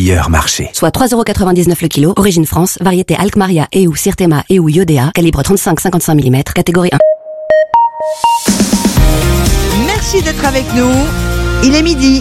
meilleur marché. Soit 3,99€ le kilo, origine France, variété Alkmaria et ou Sirtema et ou Iodea, calibre 35-55 mm, catégorie 1. Merci d'être avec nous. Il est midi.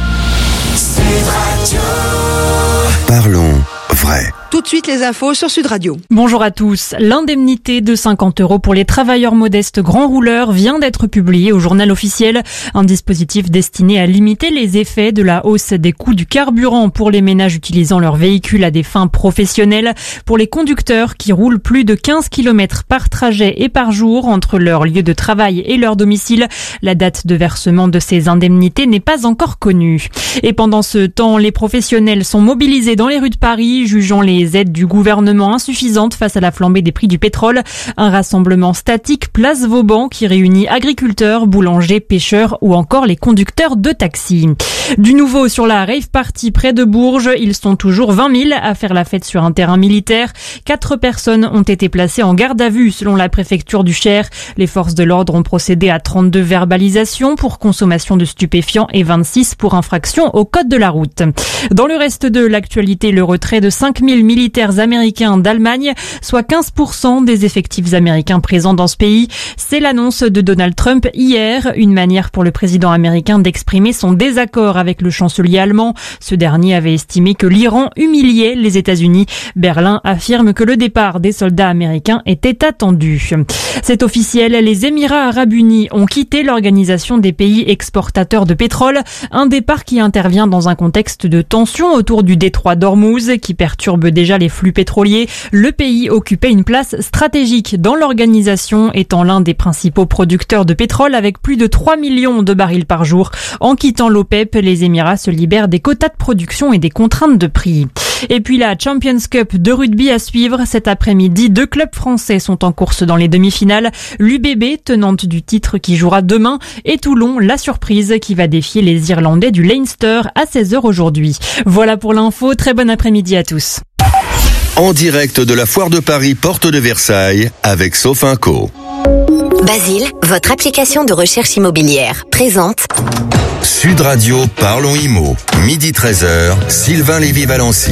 Parlons vrai. Tout de suite les infos sur Sud Radio. Bonjour à tous. L'indemnité de 50€ pour les travailleurs modestes grands rouleurs vient d'être publiée au journal officiel. Un dispositif destiné à limiter les effets de la hausse des coûts du carburant pour les ménages utilisant leur véhicule à des fins professionnelles. Pour les conducteurs qui roulent plus de 15 km par trajet et par jour entre leur lieu de travail et leur domicile, la date de versement de ces indemnités n'est pas encore connue. Et pendant ce temps, les professionnels sont mobilisés dans les rues de Paris, jugeant les aides du gouvernement insuffisantes face à la flambée des prix du pétrole. Un rassemblement statique place Vauban qui réunit agriculteurs, boulangers, pêcheurs ou encore les conducteurs de taxi. Du nouveau sur la rave party près de Bourges, ils sont toujours 20 000 à faire la fête sur un terrain militaire. 4 personnes ont été placées en garde à vue selon la préfecture du Cher. Les forces de l'ordre ont procédé à 32 verbalisations pour consommation de stupéfiants et 26 pour infraction au code de la route. Dans le reste de l'actualité, le retrait de 5 000 militaires américains d'Allemagne, soit 15% des effectifs américains présents dans ce pays. C'est l'annonce de Donald Trump hier, une manière pour le président américain d'exprimer son désaccord avec le chancelier allemand. Ce dernier avait estimé que l'Iran humiliait les États-Unis. Berlin affirme que le départ des soldats américains était attendu. C'est officiel, les Émirats arabes unis ont quitté l'organisation des pays exportateurs de pétrole, un départ qui intervient dans un contexte de tension autour du détroit d'Ormuz qui perturbe déjà les flux pétroliers. Le pays occupait une place stratégique dans l'organisation, étant l'un des principaux producteurs de pétrole avec plus de 3 millions de barils par jour. En quittant l'OPEP, les Émirats se libèrent des quotas de production et des contraintes de prix. Et puis la Champions Cup de rugby à suivre. Cet après-midi, 2 clubs français sont en course dans les demi-finales. L'UBB, tenante du titre qui jouera demain, et Toulon, la surprise qui va défier les Irlandais du Leinster à 16h aujourd'hui. Voilà pour l'info. Très bon après-midi à tous. En direct de la Foire de Paris, porte de Versailles, avec Sofinco. Basile, votre application de recherche immobilière, présente Sud Radio, Parlons Immo. Midi 13h, Sylvain Lévy-Valency.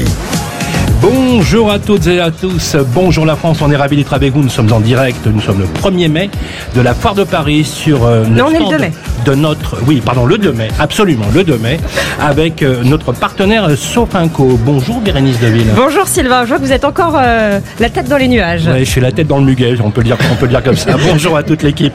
Bonjour à toutes et à tous, bonjour la France, on est ravis d'être avec vous, nous sommes en direct, nous sommes le 1er mai de la Foire de Paris sur non, on est le 2 mai. De notre, oui pardon, le 2 mai, absolument, le 2 mai, avec notre partenaire Sofinco. Bonjour Bérénice Deville. Bonjour Sylvain, je vois que vous êtes encore la tête dans les nuages. Oui, je suis la tête dans le muguet, on peut le dire comme ça. Bonjour à toute l'équipe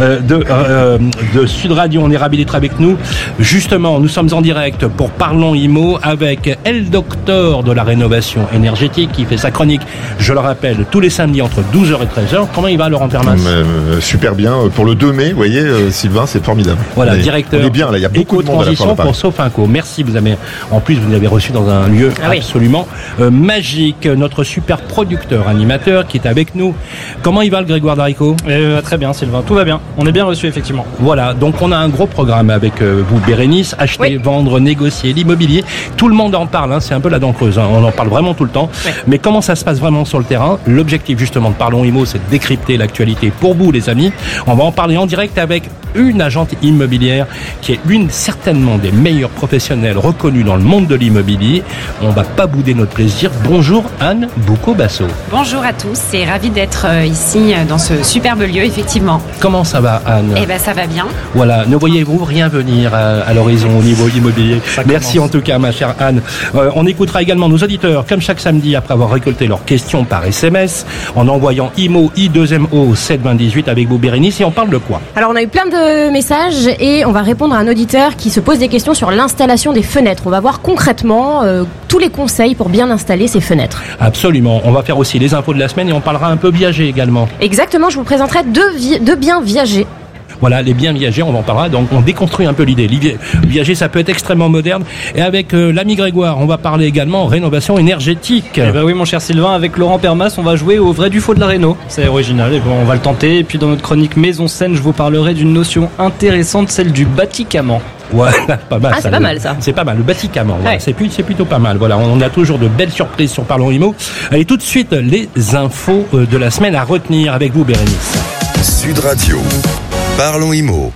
de Sud Radio, on est ravis d'être avec nous. Justement, nous sommes en direct pour Parlons Immo avec El Docteur de la rénovation énergétique qui fait sa chronique, je le rappelle, tous les samedis entre 12h et 13h. Comment il va Laurent Permas? Super bien, pour le 2 mai, vous voyez Sylvain, c'est formidable. Voilà, directeur. On est bien là, il y a beaucoup de monde à la Foire de Paris. Pour Sofinco. Merci, vous avez reçu dans un lieu absolument magique. Notre super producteur, animateur qui est avec nous. Comment il va le Grégoire Darico? Très bien Sylvain, tout va bien. On est bien reçu effectivement. Voilà, donc on a un gros programme avec vous Bérénice, acheter, vendre, négocier l'immobilier. Tout le monde en parle, c'est un peu la dent creuse, on en parle vraiment tout le temps. Mais comment ça se passe vraiment sur le terrain? L'objectif justement de Parlons Immo, c'est de décrypter l'actualité pour vous les amis. On va en parler en direct avec une agente immobilière qui est l'une certainement des meilleures professionnelles reconnues dans le monde de l'immobilier. On va pas bouder notre plaisir. Bonjour Anne Boucaud-Basso. Bonjour à tous, c'est ravi d'être ici dans ce superbe lieu effectivement. Comment ça va Anne? Eh ben ça va bien. Voilà, ne voyez-vous rien venir à l'horizon au niveau immobilier? Merci en tout cas ma chère Anne. On écoutera également nos auditeurs comme chaque samedi après avoir récolté leurs questions par SMS en envoyant IMO I2MO 72018 avec vous Bérénice. Et on parle de quoi? Alors on a eu plein de messages et on va répondre à un auditeur qui se pose des questions sur l'installation des fenêtres. On va voir concrètement tous les conseils pour bien installer ces fenêtres. Absolument, on va faire aussi les infos de la semaine et on parlera un peu viager également. Exactement, je vous présenterai deux biens viagers. Voilà, les biens viagers, on en parlera. Donc, on déconstruit un peu l'idée. L'idée viager, ça peut être extrêmement moderne. Et avec l'ami Grégoire, on va parler également rénovation énergétique. Eh ben oui, mon cher Sylvain, avec Laurent Permas, on va jouer au vrai du faux de la réno. C'est original, et bon, on va le tenter. Et puis, dans notre chronique Maison Saine, je vous parlerai d'une notion intéressante, celle du bâtiment. Ouais, pas mal. Ah, c'est pas mal ça. C'est pas mal, le bâtiment. Voilà. C'est plutôt pas mal. Voilà, on a toujours de belles surprises sur Parlons Immo. Allez, tout de suite, les infos de la semaine à retenir avec vous, Bérénice. Sud Radio. Parlons Immo.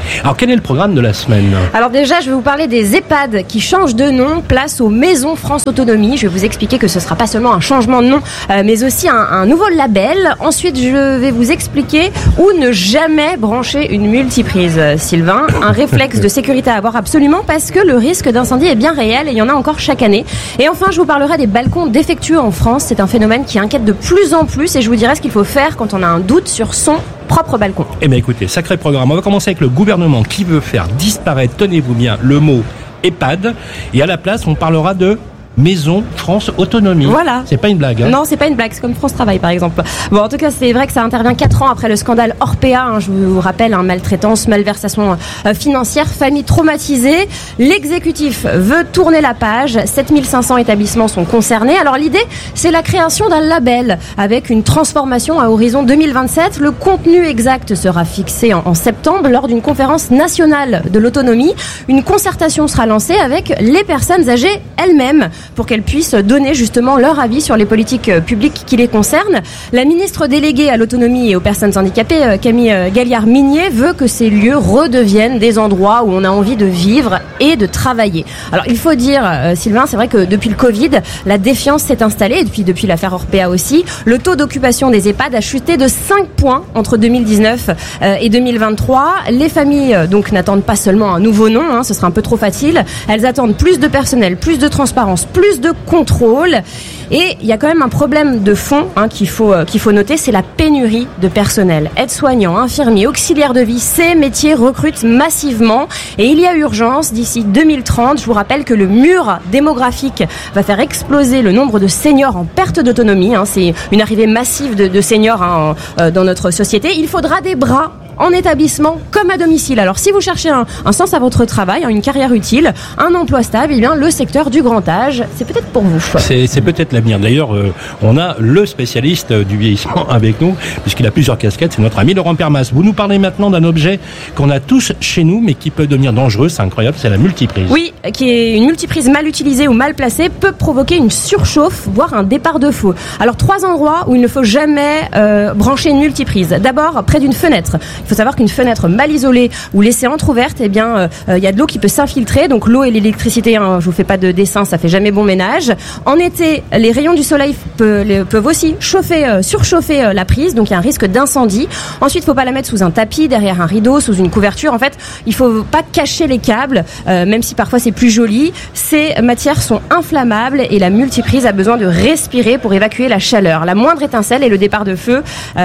Alors quel est le programme de la semaine ? Alors déjà, je vais vous parler des EHPAD qui changent de nom, place aux Maisons France Autonomie. Je vais vous expliquer que ce sera pas seulement un changement de nom, mais aussi un nouveau label. Ensuite, je vais vous expliquer où ne jamais brancher une multiprise, Sylvain. Un réflexe de sécurité à avoir absolument parce que le risque d'incendie est bien réel et il y en a encore chaque année. Et enfin, je vous parlerai des balcons défectueux en France. C'est un phénomène qui inquiète de plus en plus et je vous dirai ce qu'il faut faire quand on a un doute sur son propre balcon. Eh bien écoutez, sacré programme. On va commencer avec le gouvernement qui veut faire disparaître, tenez-vous bien, le mot EHPAD. Et à la place, on parlera de Maison France Autonomie. Voilà. C'est pas une blague. Hein. Non, c'est pas une blague. C'est comme France Travail, par exemple. Bon, en tout cas, c'est vrai que ça intervient 4 ans après le scandale Orpea. Hein, je vous rappelle, maltraitance, malversation financière, famille traumatisée. L'exécutif veut tourner la page. 7500 établissements sont concernés. Alors, l'idée, c'est la création d'un label avec une transformation à horizon 2027. Le contenu exact sera fixé en septembre lors d'une conférence nationale de l'autonomie. Une concertation sera lancée avec les personnes âgées elles-mêmes, pour qu'elles puissent donner justement leur avis sur les politiques publiques qui les concernent. La ministre déléguée à l'autonomie et aux personnes handicapées, Camille Galliard-Minier, veut que ces lieux redeviennent des endroits où on a envie de vivre et de travailler. Alors il faut dire, Sylvain, c'est vrai que depuis le Covid, la défiance s'est installée, et depuis l'affaire Orpea aussi. Le taux d'occupation des EHPAD a chuté de 5 points entre 2019 et 2023. Les familles donc n'attendent pas seulement un nouveau nom, hein, ce sera un peu trop facile. Elles attendent plus de personnel, plus de transparence, plus de contrôle. Et il y a quand même un problème de fond qu'il faut noter, c'est la pénurie de personnel. Aides-soignants, infirmiers, auxiliaires de vie, ces métiers recrutent massivement et il y a urgence d'ici 2030. Je vous rappelle que le mur démographique va faire exploser le nombre de seniors en perte d'autonomie. C'est une arrivée massive de seniors dans notre société. Il faudra des bras en établissement comme à domicile. Alors si vous cherchez un sens à votre travail, une carrière utile, un emploi stable, eh bien le secteur du grand âge, c'est peut-être pour vous. C'est peut-être l'avenir. D'ailleurs, on a le spécialiste du vieillissement avec nous, puisqu'il a plusieurs casquettes, c'est notre ami Laurent Permas. Vous nous parlez maintenant d'un objet qu'on a tous chez nous, mais qui peut devenir dangereux, c'est incroyable, c'est la multiprise. Oui, qui est une multiprise mal utilisée ou mal placée, peut provoquer une surchauffe, voire un départ de feu. Alors 3 endroits où il ne faut jamais brancher une multiprise. D'abord, près d'une fenêtre. Il faut savoir qu'une fenêtre mal isolée ou laissée entrouverte, eh bien, il y a de l'eau qui peut s'infiltrer. Donc l'eau et l'électricité, je vous fais pas de dessin, ça fait jamais bon ménage. En été, les rayons du soleil peuvent aussi surchauffer la prise. Donc il y a un risque d'incendie. Ensuite, il faut pas la mettre sous un tapis, derrière un rideau, sous une couverture. En fait, il faut pas cacher les câbles, même si parfois c'est plus joli. Ces matières sont inflammables et la multiprise a besoin de respirer pour évacuer la chaleur. La moindre étincelle et le départ de feu, y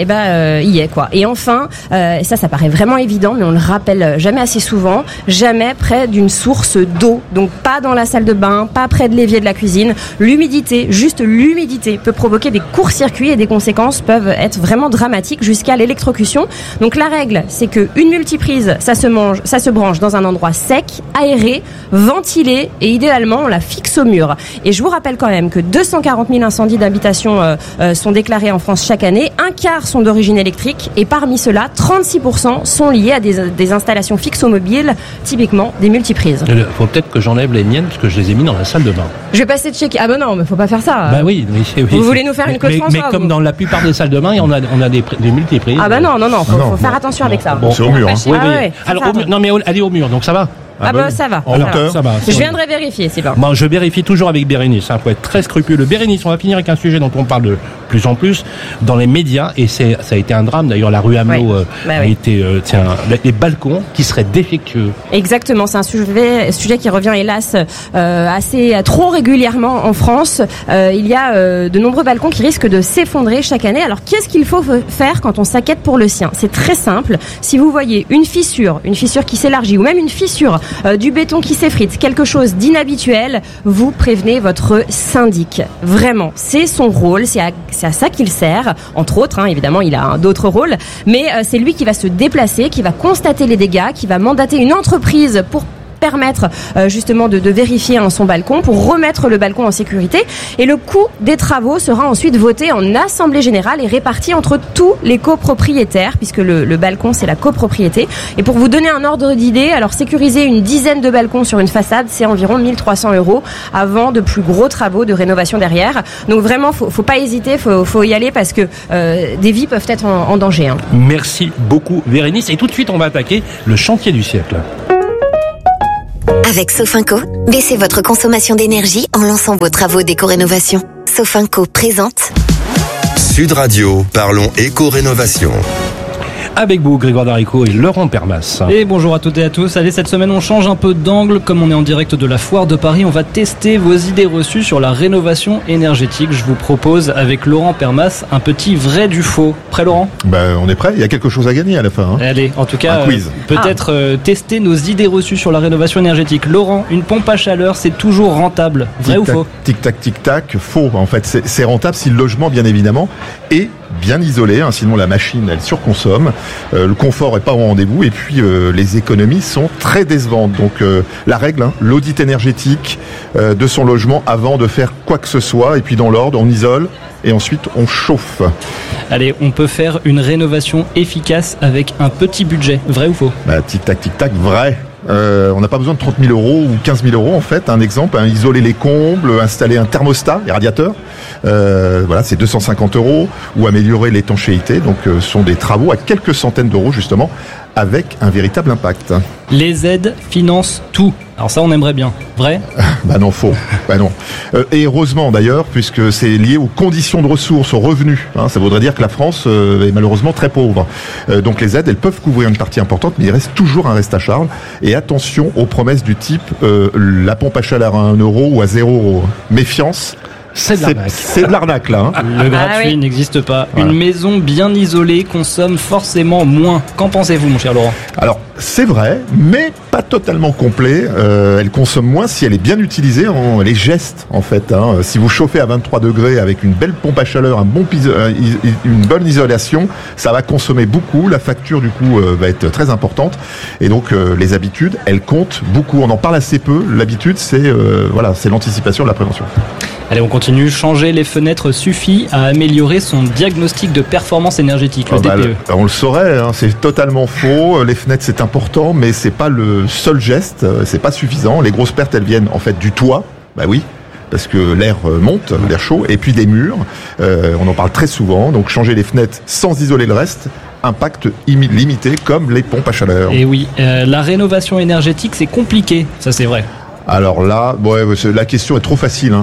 est quoi. Et enfin, et ça paraît vraiment évident, mais on le rappelle jamais assez souvent, jamais près d'une source d'eau. Donc pas dans la salle de bain, pas près de l'évier de la cuisine. L'humidité, juste l'humidité, peut provoquer des courts-circuits et des conséquences peuvent être vraiment dramatiques jusqu'à l'électrocution. Donc la règle, c'est que une multiprise, ça se branche dans un endroit sec, aéré, ventilé et idéalement on la fixe au mur. Et je vous rappelle quand même que 240 000 incendies d'habitation sont déclarés en France chaque année. Un quart sont d'origine électrique et parmi ceux-là, 36% sont liés à des installations fixes ou mobiles, typiquement des multiprises. Il faut peut-être que j'enlève les miennes parce que je les ai mis dans la salle de bain. Je vais passer de checker. Ah ben non, mais faut pas faire ça. Bah oui. Vous voulez nous faire une Claude François, mais comme dans la plupart des salles de bain, on a des multiprises. Ah bah non, faut faire attention avec ça. C'est au mur. Oui. Alors au mur, non mais allez au mur, donc ça va. Ça va. En hauteur. Ça va. Je viendrai vérifier, c'est bon. Bon, je vérifie toujours avec Bérénice. Faut être très scrupuleux. Bérénice, on va finir avec un sujet dont on parle de plus en plus dans les médias et ça a été un drame. D'ailleurs, la rue Hamelot a été les balcons qui seraient défectueux. Exactement, c'est un sujet qui revient hélas assez trop régulièrement en France. Il y a de nombreux balcons qui risquent de s'effondrer chaque année. Alors, qu'est-ce qu'il faut faire quand on s'inquiète pour le sien ? C'est très simple. Si vous voyez une fissure qui s'élargit ou même une fissure, du béton qui s'effrite, quelque chose d'inhabituel, vous prévenez votre syndic. Vraiment, c'est son rôle, c'est à ça qu'il sert, entre autres, évidemment il a d'autres rôles, mais c'est lui qui va se déplacer, qui va constater les dégâts, qui va mandater une entreprise pour permettre justement de vérifier son balcon pour remettre le balcon en sécurité. Et le coût des travaux sera ensuite voté en assemblée générale et réparti entre tous les copropriétaires, puisque le balcon c'est la copropriété. Et pour vous donner un ordre d'idée, alors sécuriser une dizaine de balcons sur une façade, c'est environ 1 300 € avant de plus gros travaux de rénovation derrière. Donc vraiment, faut pas hésiter, faut y aller parce que des vies peuvent être en danger. Hein. Merci beaucoup Bérénice. Et tout de suite, on va attaquer le chantier du siècle. Avec Sofinco, baissez votre consommation d'énergie en lançant vos travaux d'éco-rénovation. Sofinco présente Sud Radio, parlons éco-rénovation. Avec vous, Grégoire Darico et Laurent Permas. Et bonjour à toutes et à tous. Allez, cette semaine, on change un peu d'angle. Comme on est en direct de la Foire de Paris, on va tester vos idées reçues sur la rénovation énergétique. Je vous propose, avec Laurent Permas, un petit vrai du faux. Prêt, Laurent ? On est prêt. Il y a quelque chose à gagner à la fin. Hein. Allez, en tout cas, peut-être tester nos idées reçues sur la rénovation énergétique. Laurent, une pompe à chaleur, c'est toujours rentable. Vrai ou faux ? Tic-tac, tic-tac. Faux. En fait, c'est rentable si le logement, bien évidemment, est bien isolé. Hein, sinon, la machine, elle surconsomme. Le confort est pas au rendez-vous. Et puis, les économies sont très décevantes. Donc, la règle, l'audit énergétique de son logement avant de faire quoi que ce soit. Et puis, dans l'ordre, on isole. Et ensuite, on chauffe. Allez, on peut faire une rénovation efficace avec un petit budget. Vrai ou faux ? Tic-tac, tic-tac, vrai. On n'a pas besoin de 30 000 € ou 15 000 € en fait. Un exemple, isoler les combles, installer un thermostat, les radiateurs. Voilà, c'est 250 €. Ou améliorer l'étanchéité. Donc, ce sont des travaux à quelques centaines d'euros justement, avec un véritable impact. Les aides financent tout. Alors ça, on aimerait bien. Vrai ? Non, faux. Non. Et heureusement d'ailleurs, puisque c'est lié aux conditions de ressources, aux revenus. Ça voudrait dire que la France est malheureusement très pauvre. Donc les aides, elles peuvent couvrir une partie importante, mais il reste toujours un reste à charge. Et attention aux promesses du type la pompe à chaleur à 1 € ou à 0 €. Méfiance. C'est de l'arnaque. C'est de l'arnaque là. Le gratuit n'existe pas. Voilà. Une maison bien isolée consomme forcément moins. Qu'en pensez-vous, mon cher Laurent ? Alors, c'est vrai, mais pas totalement complet. Elle consomme moins si elle est bien utilisée en les gestes, en fait. Si vous chauffez à 23 degrés avec une belle pompe à chaleur, une bonne isolation, ça va consommer beaucoup. La facture, du coup, va être très importante. Et donc, les habitudes, elles comptent beaucoup. On en parle assez peu. L'habitude, c'est l'anticipation de la prévention. Allez, on continue. Changer les fenêtres suffit à améliorer son diagnostic de performance énergétique, le DPE. On le saurait, c'est totalement faux. Les fenêtres, c'est important, mais c'est pas le seul geste. C'est pas suffisant. Les grosses pertes, elles viennent en fait du toit. Oui. Parce que l'air monte, l'air chaud, et puis des murs. On en parle très souvent. Donc, changer les fenêtres sans isoler le reste. Impact limité, comme les pompes à chaleur. Et oui, la rénovation énergétique, c'est compliqué. Ça, c'est vrai. Alors là, la question est trop facile.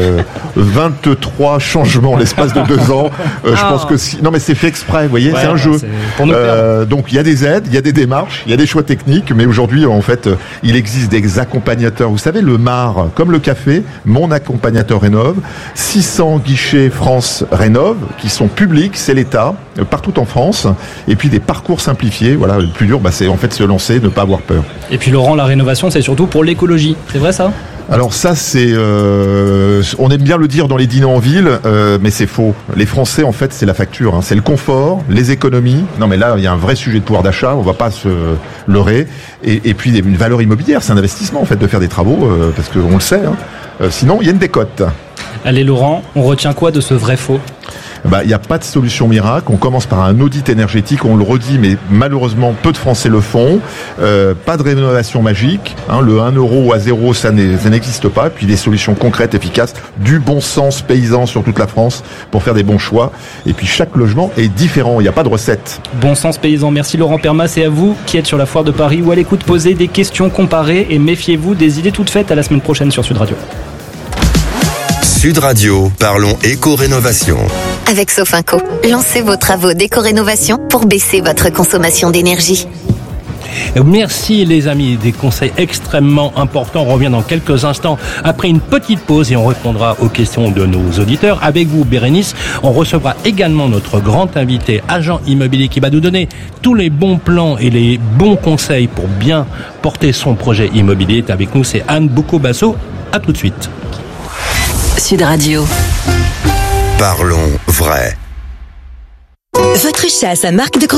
23 changements en l'espace de 2 ans. Je pense que non, mais c'est fait exprès. Vous voyez, c'est un jeu. Pour nous donc il y a des aides, il y a des démarches, il y a des choix techniques. Mais aujourd'hui, en fait, il existe des accompagnateurs. Vous savez, le MAR, comme le café, Mon Accompagnateur Rénove, 600 guichets France Rénove qui sont publics, c'est l'État, partout en France. Et puis des parcours simplifiés. Voilà, le plus dur, c'est en fait se lancer, ne pas avoir peur. Et puis Laurent, la rénovation, c'est surtout pour l'écologie. C'est vrai ça ? Alors ça, c'est, on aime bien le dire dans les dîners en ville, mais c'est faux. Les Français, en fait, c'est la facture. C'est le confort, les économies. Non, mais là, il y a un vrai sujet de pouvoir d'achat. On va pas se leurrer. Et puis une valeur immobilière, c'est un investissement en fait de faire des travaux, parce qu'on le sait. Sinon, il y a une décote. Allez, Laurent, on retient quoi de ce vrai faux ? Il n'y a pas de solution miracle. On commence par un audit énergétique, on le redit, mais malheureusement, peu de Français le font. Pas de rénovation magique. Le 1 € ou à 0, ça n'existe pas. Et puis des solutions concrètes, efficaces, du bon sens paysan sur toute la France pour faire des bons choix. Et puis chaque logement est différent, il n'y a pas de recette. Bon sens paysan. Merci Laurent Permas. Et à vous qui êtes sur la Foire de Paris ou à l'écoute, posez des questions, comparez et méfiez-vous des idées toutes faites. À la semaine prochaine sur Sud Radio. Sud Radio, parlons éco-rénovation. Avec Sofinco, lancez vos travaux d'éco-rénovation pour baisser votre consommation d'énergie. Merci les amis, des conseils extrêmement importants. On revient dans quelques instants après une petite pause et on répondra aux questions de nos auditeurs. Avec vous Bérénice, on recevra également notre grand invité, agent immobilier, qui va nous donner tous les bons plans et les bons conseils pour bien porter son projet immobilier. Avec nous, c'est Anne Boucaud-Basso. À tout de suite. Sud Radio. Parlons vrai. Votre chat a sa marque de croquettes préférée ?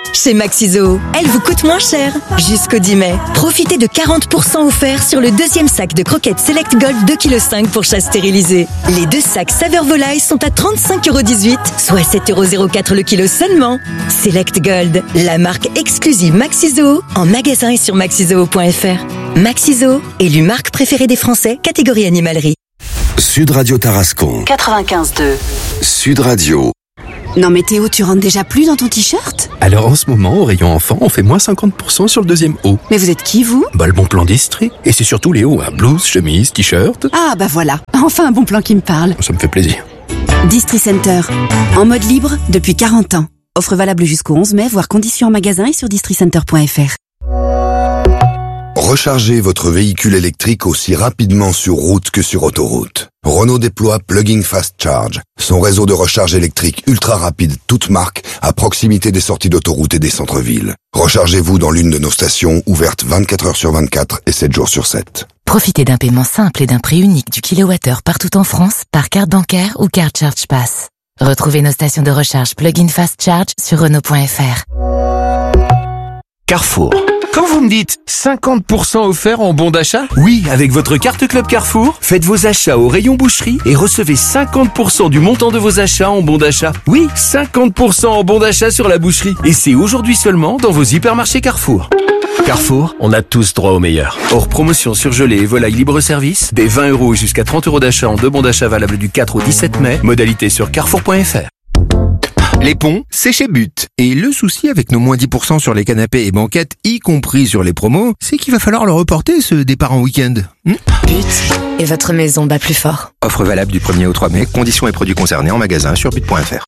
Chez Maxiso, elle vous coûte moins cher. Jusqu'au 10 mai, profitez de 40% offerts sur le deuxième sac de croquettes Select Gold 2,5 kg pour chat stérilisé. Les 2 sacs saveur volaille sont à 35,18 €, soit 7,04 € le kilo seulement. Select Gold, la marque exclusive Maxiso, en magasin et sur maxizoo.fr. Maxiso, élue marque préférée des Français, catégorie animalerie. Sud Radio Tarascon. 95.2. Sud Radio. Non mais Théo, tu rentres déjà plus dans ton t-shirt ? Alors en ce moment, au rayon enfant, on fait moins 50% sur le deuxième haut. Mais vous êtes qui, vous ? Le bon plan d'Estrie. Et c'est surtout les hauts, blouse, chemise, t-shirt. Ah bah voilà, enfin un bon plan qui me parle. Ça me fait plaisir. Distri Center, en mode libre depuis 40 ans. Offre valable jusqu'au 11 mai, voire conditions en magasin et sur districenter.fr. Rechargez votre véhicule électrique aussi rapidement sur route que sur autoroute. Renault déploie Plug-in Fast Charge, son réseau de recharge électrique ultra rapide toute marque à proximité des sorties d'autoroute et des centres-villes. Rechargez-vous dans l'une de nos stations ouvertes 24 heures sur 24 et 7 jours sur 7. Profitez d'un paiement simple et d'un prix unique du kilowattheure partout en France par carte bancaire ou carte Charge Pass. Retrouvez nos stations de recharge Plug-in Fast Charge sur Renault.fr. Carrefour. Quand vous me dites 50% offert en bon d'achat, oui, avec votre carte Club Carrefour, faites vos achats au rayon boucherie et recevez 50% du montant de vos achats en bon d'achat. Oui, 50% en bon d'achat sur la boucherie. Et c'est aujourd'hui seulement dans vos hypermarchés Carrefour. Carrefour, on a tous droit au meilleur. Hors promotion surgelée et volaille libre-service, des 20 € jusqu'à 30 € d'achat en 2 bons d'achat valables du 4 au 17 mai, modalité sur carrefour.fr. Les ponts, c'est chez But. Et le souci avec nos moins 10% sur les canapés et banquettes, y compris sur les promos, c'est qu'il va falloir le reporter, ce départ en week-end. But et votre maison bat plus fort. Offre valable du 1er au 3 mai, conditions et produits concernés en magasin sur but.fr.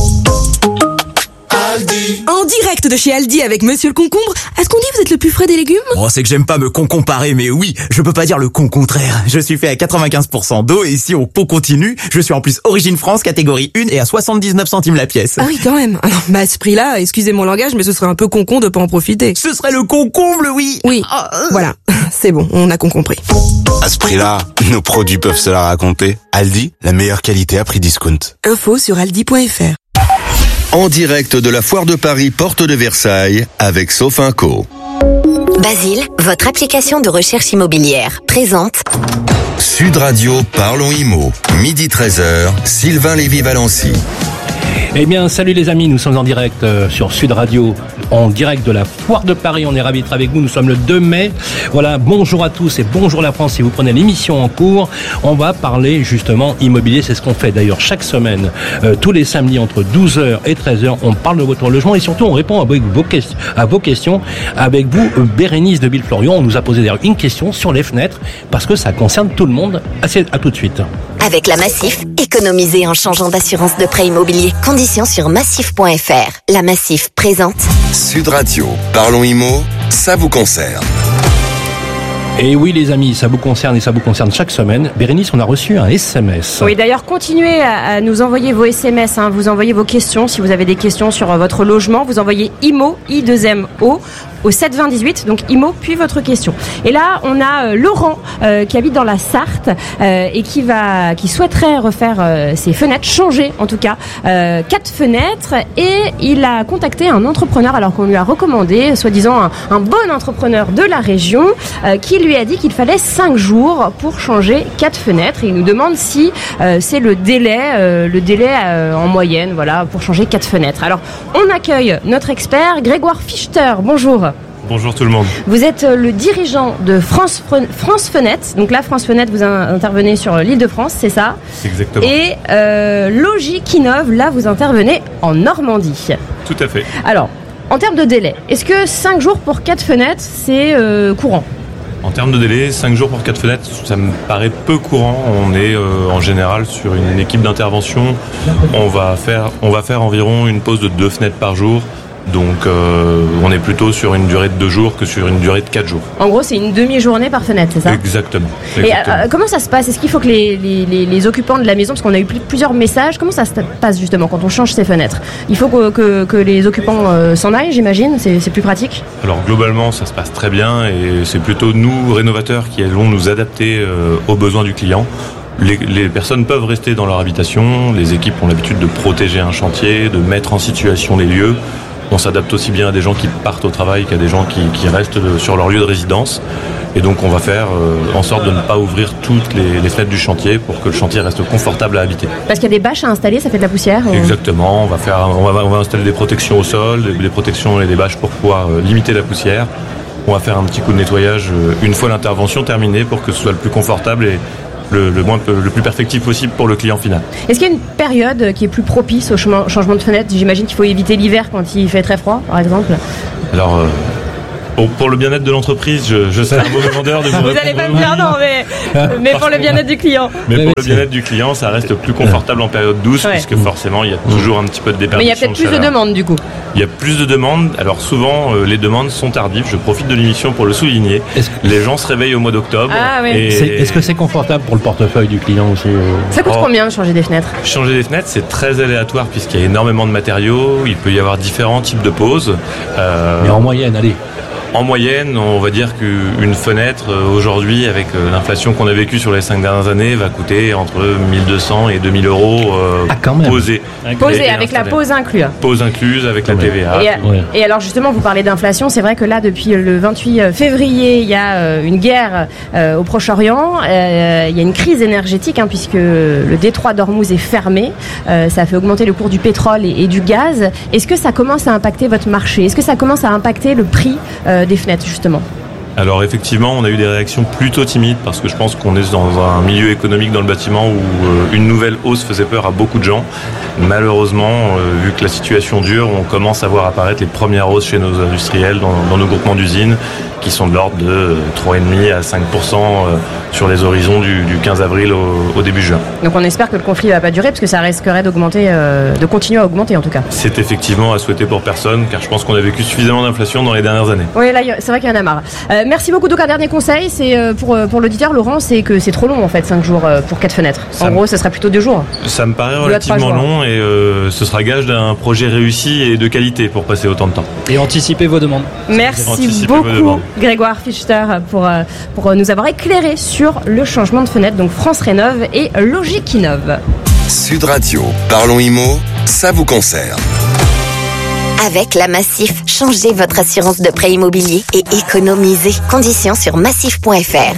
En direct de chez Aldi avec Monsieur le Concombre, est-ce qu'on dit vous êtes le plus frais des légumes ? Oh, c'est que j'aime pas me comparer, mais oui, je peux pas dire le contraire. Je suis fait à 95% d'eau et ici au pot continu, je suis en plus origine France, catégorie 1 et à 79 centimes la pièce. Ah oui, quand même. À ce prix-là, excusez mon langage, mais ce serait un peu concon de pas en profiter. Ce serait le concomble, oui. Oui, voilà, c'est bon, on a compris. À ce prix-là, nos produits peuvent se la raconter. Aldi, la meilleure qualité à prix discount. Info sur aldi.fr. En direct de la Foire de Paris, porte de Versailles, avec Sofinco. Basile, votre application de recherche immobilière, présente Sud Radio, parlons IMO. Midi 13h, Sylvain Lévy-Valency. Eh bien, salut les amis, nous sommes en direct sur Sud Radio, en direct de la Foire de Paris. On est ravis d'être avec vous, nous sommes le 2 mai. Voilà, bonjour à tous et bonjour la France si vous prenez l'émission en cours. On va parler justement immobilier, c'est ce qu'on fait d'ailleurs chaque semaine, tous les samedis entre 12h et 13h. On parle de votre logement et surtout on répond à vos questions avec vous, Bérénice de Villeflorion. On nous a posé d'ailleurs une question sur les fenêtres parce que ça concerne tout le monde. À tout de suite. Avec la Massif, économisez en changeant d'assurance de prêt immobilier. Conditions sur massif.fr. La Massif présente Sud Radio, parlons IMO, ça vous concerne. Et oui les amis, ça vous concerne et ça vous concerne chaque semaine. Bérénice, on a reçu un SMS. Oui, d'ailleurs, continuez à nous envoyer vos SMS. Vous envoyez vos questions. Si vous avez des questions sur votre logement, vous envoyez IMO, I2MO, au 72018, donc IMO, puis votre question. Et là, on a Laurent qui habite dans la Sarthe et qui souhaiterait refaire ses fenêtres, changer en tout cas 4 fenêtres. Et il a contacté un entrepreneur alors qu'on lui a recommandé, soi-disant un bon entrepreneur de la région, qui lui a dit qu'il fallait 5 jours pour changer 4 fenêtres. Et il nous demande si c'est le délai en moyenne, voilà, pour changer 4 fenêtres. Alors, on accueille notre expert, Grégoire Fichter. Bonjour. Bonjour tout le monde. Vous êtes le dirigeant de France Fenêtre. Donc là, France Fenêtre, vous intervenez sur l'Île-de-France, c'est ça ? Exactement. Et Logic Innov, là, vous intervenez en Normandie. Tout à fait. Alors, en termes de délai, est-ce que 5 jours pour 4 fenêtres, c'est courant ? En termes de délai, 5 jours pour 4 fenêtres, ça me paraît peu courant. On est en général sur une équipe d'intervention. On va faire environ une pause de 2 fenêtres par jour. Donc on est plutôt sur une durée de 2 jours que sur une durée de 4 jours. En gros, c'est une demi-journée par fenêtre, c'est ça ? Exactement. Et comment ça se passe ? Est-ce qu'il faut que les occupants de la maison, parce qu'on a eu plusieurs messages, comment ça se passe justement quand on change ses fenêtres ? Il faut que les occupants s'en aillent, j'imagine ? C'est plus pratique ? Alors globalement, ça se passe très bien et c'est plutôt nous, rénovateurs, qui allons nous adapter aux besoins du client. Les personnes peuvent rester dans leur habitation, les équipes ont l'habitude de protéger un chantier, de mettre en situation les lieux. On s'adapte aussi bien à des gens qui partent au travail qu'à des gens qui restent sur leur lieu de résidence. Et donc on va faire en sorte de ne pas ouvrir toutes les fenêtres du chantier pour que le chantier reste confortable à habiter. Parce qu'il y a des bâches à installer, ça fait de la poussière Exactement, on va installer des protections au sol, des protections et des bâches pour pouvoir limiter la poussière. On va faire un petit coup de nettoyage une fois l'intervention terminée pour que ce soit le plus confortable et le plus perfectif possible pour le client final. Est-ce qu'il y a une période qui est plus propice au changement de fenêtre ? J'imagine qu'il faut éviter l'hiver quand il fait très froid, par exemple. Alors, pour le bien-être de l'entreprise, je serai un mauvais vendeur de vous Vous n'allez pas me dire non, mais pour le bien-être du client. Mais pour le bien-être du client, ça reste plus confortable en période douce, puisque forcément, il y a toujours un petit peu de déperdition. Mais il y a peut-être plus de demandes, du coup. Il y a plus de demandes. Alors souvent, les demandes sont tardives. Je profite de l'émission pour le souligner. Les gens se réveillent au mois d'octobre. Ah, oui. Est-ce que c'est confortable pour le portefeuille du client aussi Ça coûte combien de changer des fenêtres ? Changer des fenêtres, c'est très aléatoire puisqu'il y a énormément de matériaux. Il peut y avoir différents types de poses. Mais en moyenne, allez. En moyenne, on va dire qu'une fenêtre, aujourd'hui, avec l'inflation qu'on a vécue sur les 5 dernières années, va coûter entre 1200 et 2000 euros posée. Posée, avec la pose incluse. Pose incluse, avec la TVA. Et alors justement, vous parlez d'inflation, c'est vrai que là, depuis le 28 février, il y a une guerre au Proche-Orient, il y a une crise énergétique, puisque le détroit d'Ormuz est fermé, ça a fait augmenter le cours du pétrole et du gaz. Est-ce que ça commence à impacter votre marché ? Est-ce que ça commence à impacter le prix des fenêtres, justement ? Alors effectivement, on a eu des réactions plutôt timides parce que je pense qu'on est dans un milieu économique dans le bâtiment où une nouvelle hausse faisait peur à beaucoup de gens. Malheureusement, vu que la situation dure, on commence à voir apparaître les premières hausses chez nos industriels dans nos groupements d'usines qui sont de l'ordre de 3,5 à 5% sur les horizons du 15 avril au début juin. Donc on espère que le conflit ne va pas durer parce que ça risquerait d'augmenter, de continuer à augmenter en tout cas. C'est effectivement à souhaiter pour personne car je pense qu'on a vécu suffisamment d'inflation dans les dernières années. Oui, là c'est vrai qu'il y en a marre. Merci beaucoup. Donc un dernier conseil, c'est pour l'auditeur Laurent, c'est que c'est trop long en fait, 5 jours pour 4 fenêtres. En gros, ça serait plutôt 2 jours. Ça me paraît relativement long et ce sera gage d'un projet réussi et de qualité pour passer autant de temps. Et anticipez vos demandes. Merci beaucoup Grégoire Fichter pour nous avoir éclairé sur le changement de fenêtre. Donc France Rénov et Logic Innov. Sud Radio, parlons IMO, ça vous concerne. Avec la Massif, changez votre assurance de prêt immobilier et économisez. Conditions sur massif.fr.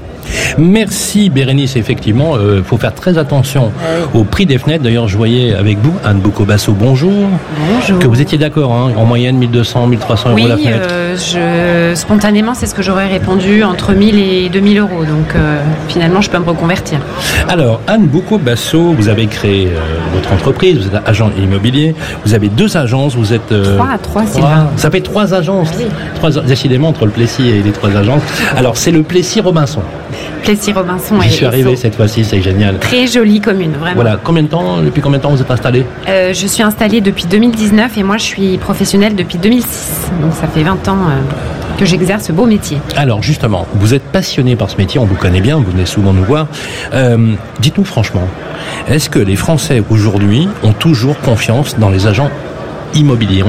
Merci Bérénice, effectivement, faut faire très attention au prix des fenêtres. D'ailleurs, je voyais avec vous, Anne Boucaud-Basso, bonjour. Bonjour. Que vous étiez d'accord, en moyenne 1200, 1300 euros la fenêtre. Spontanément, c'est ce que j'aurais répondu, entre 1000 et 2000 euros. Donc finalement, je peux me reconvertir. Alors, Anne Boucaud-Basso, vous avez créé votre entreprise, vous êtes agent immobilier, vous avez 2 agences, vous êtes... 3, Sylvain. Ça fait 3 agences. Oui. Décidément, entre le Plessis et les 3 agences. Alors, c'est le Plessis-Robinson. Plessis-Robinson. J'y suis arrivé cette fois-ci, c'est génial. Très jolie commune, vraiment. Voilà, depuis combien de temps vous êtes installé ? Je suis installée depuis 2019 et moi je suis professionnelle depuis 2006. Donc ça fait 20 ans que j'exerce ce beau métier. Alors justement, vous êtes passionné par ce métier, on vous connaît bien, vous venez souvent nous voir. Dites-nous franchement, est-ce que les Français aujourd'hui ont toujours confiance dans les agents immobiliers,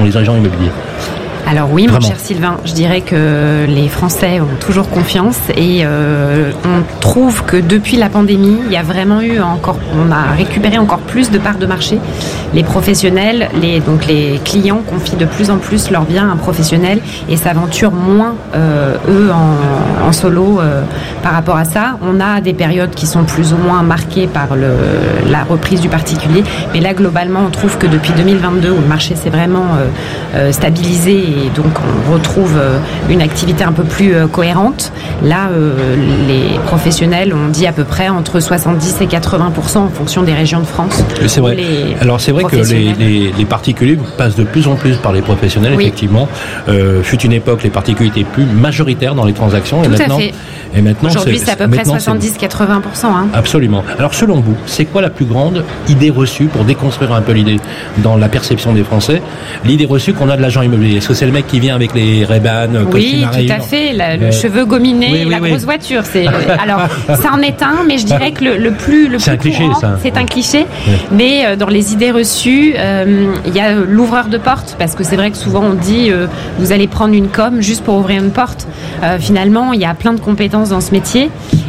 Alors oui, mon cher Sylvain, je dirais que les Français ont toujours confiance et on trouve que depuis la pandémie, il y a vraiment on a récupéré encore plus de parts de marché. Les professionnels, donc les clients confient de plus en plus leurs biens à un professionnel et s'aventurent moins eux en solo par rapport à ça. On a des périodes qui sont plus ou moins marquées par la reprise du particulier, mais là globalement, on trouve que depuis 2022 où le marché s'est vraiment stabilisé et donc on retrouve une activité un peu plus cohérente. Là, les professionnels ont dit à peu près entre 70 et 80% en fonction des régions de France. C'est vrai. Alors c'est vrai que les particuliers passent de plus en plus par les professionnels, oui. Effectivement. Fut une époque, les particuliers étaient plus majoritaires dans les transactions. Tout à fait. Et maintenant, aujourd'hui, c'est à peu près 70-80%. Absolument. Alors selon vous, c'est quoi la plus grande idée reçue pour déconstruire un peu l'idée dans la perception des Français, l'idée reçue qu'on a de l'agent immobilier? Est-ce que c'est le mec qui vient avec les Ray-Ban, oui, tout à fait, le cheveu gominé, la grosse voiture. Alors, ça en est un, mais je dirais que le plus c'est un cliché, courant, ça. C'est un cliché. Oui. Mais dans les idées reçues, il y a l'ouvreur de porte, parce que c'est vrai que souvent on dit vous allez prendre une com juste pour ouvrir une porte. Finalement, il y a plein de compétences dans ce métier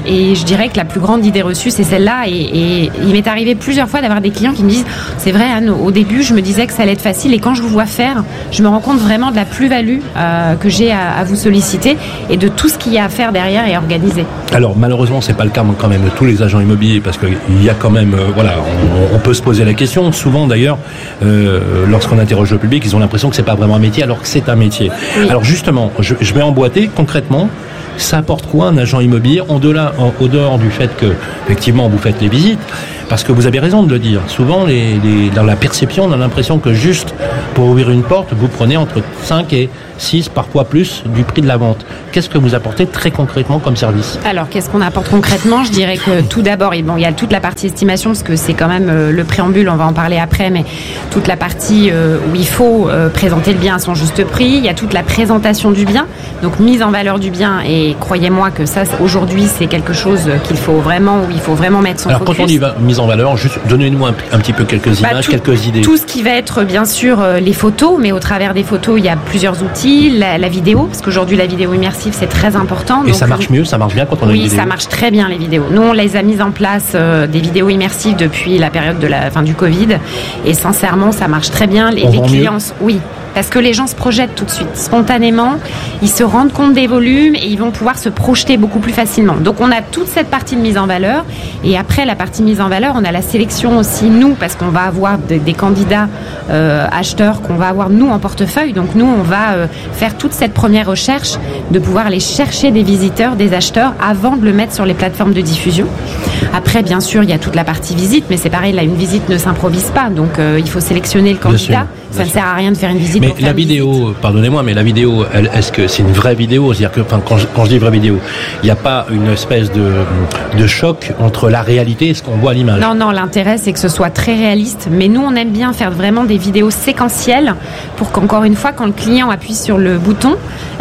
Et je dirais que la plus grande idée reçue, c'est celle-là. Et il m'est arrivé plusieurs fois d'avoir des clients qui me disent, c'est vrai Anne, au début je me disais que ça allait être facile et quand je vous vois faire, je me rends compte vraiment de la plus-value que j'ai à vous solliciter et de tout ce qu'il y a à faire derrière et à organiser. Alors malheureusement c'est pas le cas quand même de tous les agents immobiliers parce qu'il y a quand même, on peut se poser la question. Souvent d'ailleurs, lorsqu'on interroge le public, ils ont l'impression que c'est pas vraiment un métier alors que c'est un métier. Oui. Alors justement, je vais emboîter concrètement. Ça apporte quoi un agent immobilier au dehors du fait que effectivement vous faites les visites, parce que vous avez raison de le dire. Souvent dans la perception on a l'impression que juste pour ouvrir une porte vous prenez entre 5 et 6 parfois plus du prix de la vente. Qu'est-ce que vous apportez très concrètement comme service? Alors qu'est-ce qu'on apporte concrètement? Je dirais que tout d'abord, il y a toute la partie estimation parce que c'est quand même le préambule, on va en parler après, mais toute la partie où il faut présenter le bien à son juste prix. Il y a toute la présentation du bien, donc mise en valeur du bien, et croyez-moi que ça aujourd'hui c'est quelque chose où il faut vraiment mettre son focus. Alors quand on dit mise en valeur, juste donnez-nous un petit peu quelques images, quelques idées. Tout ce qui va être bien sûr les photos, mais au travers des photos il y a plusieurs outils. La vidéo, parce qu'aujourd'hui la vidéo immersive c'est très important. Et donc, ça marche mieux, ça marche bien quand on a une vidéo? Oui, ça marche très bien les vidéos. Nous on les a mises en place des vidéos immersives depuis la période de la fin du Covid, et sincèrement ça marche très bien. Les clients, oui. Parce que les gens se projettent tout de suite, spontanément, ils se rendent compte des volumes et ils vont pouvoir se projeter beaucoup plus facilement. Donc on a toute cette partie de mise en valeur, et après la partie mise en valeur, on a la sélection aussi, nous, parce qu'on va avoir des candidats acheteurs qu'on va avoir nous en portefeuille. Donc nous, on va faire toute cette première recherche de pouvoir aller chercher des visiteurs, des acheteurs, avant de le mettre sur les plateformes de diffusion. Après, bien sûr, il y a toute la partie visite, mais c'est pareil, là, une visite ne s'improvise pas, donc il faut sélectionner le candidat. Ça ne sert à rien de faire une visite. Mais la vidéo, pardonnez-moi, mais la vidéo, est-ce que c'est une vraie vidéo? C'est-à-dire que quand je dis vraie vidéo, il n'y a pas une espèce de choc entre la réalité et ce qu'on voit à l'image? Non, l'intérêt c'est que ce soit très réaliste, mais nous on aime bien faire vraiment des vidéos séquentielles pour qu'encore une fois, quand le client appuie sur le bouton,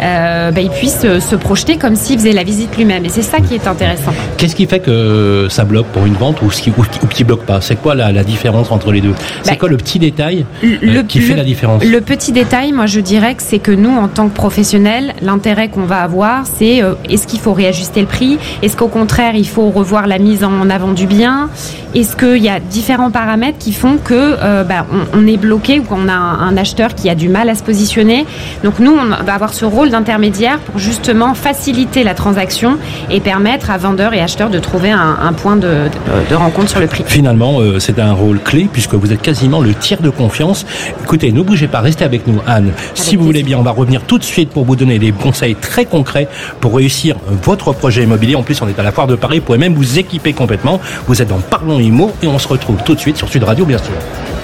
il puisse se projeter comme s'il faisait la visite lui-même, et c'est ça qui est intéressant. Qu'est-ce qui fait que ça bloque pour une vente ou qui bloque pas? C'est quoi la différence entre les deux? C'est quoi le petit détail qui fait la différence? Le petit détail, moi je dirais que c'est que nous, en tant que professionnels, l'intérêt qu'on va avoir, c'est est-ce qu'il faut réajuster le prix? Est-ce qu'au contraire, il faut revoir la mise en avant du bien? Est-ce qu'il y a différents paramètres qui font que on est bloqué ou qu'on a un acheteur qui a du mal à se positionner? Donc nous, on va avoir ce rôle d'intermédiaire pour justement faciliter la transaction et permettre à vendeurs et acheteurs de trouver un point de rencontre sur le prix. Finalement, c'est un rôle clé puisque vous êtes quasiment le tiers de confiance. Écoutez, ne bougez pas, restez avec nous, Anne. Si vous voulez bien, on va revenir tout de suite pour vous donner des conseils très concrets pour réussir votre projet immobilier. En plus, on est à la Foire de Paris, vous pouvez même vous équiper complètement. Vous êtes dans Parlons Immo et on se retrouve tout de suite sur Sud Radio, bien sûr.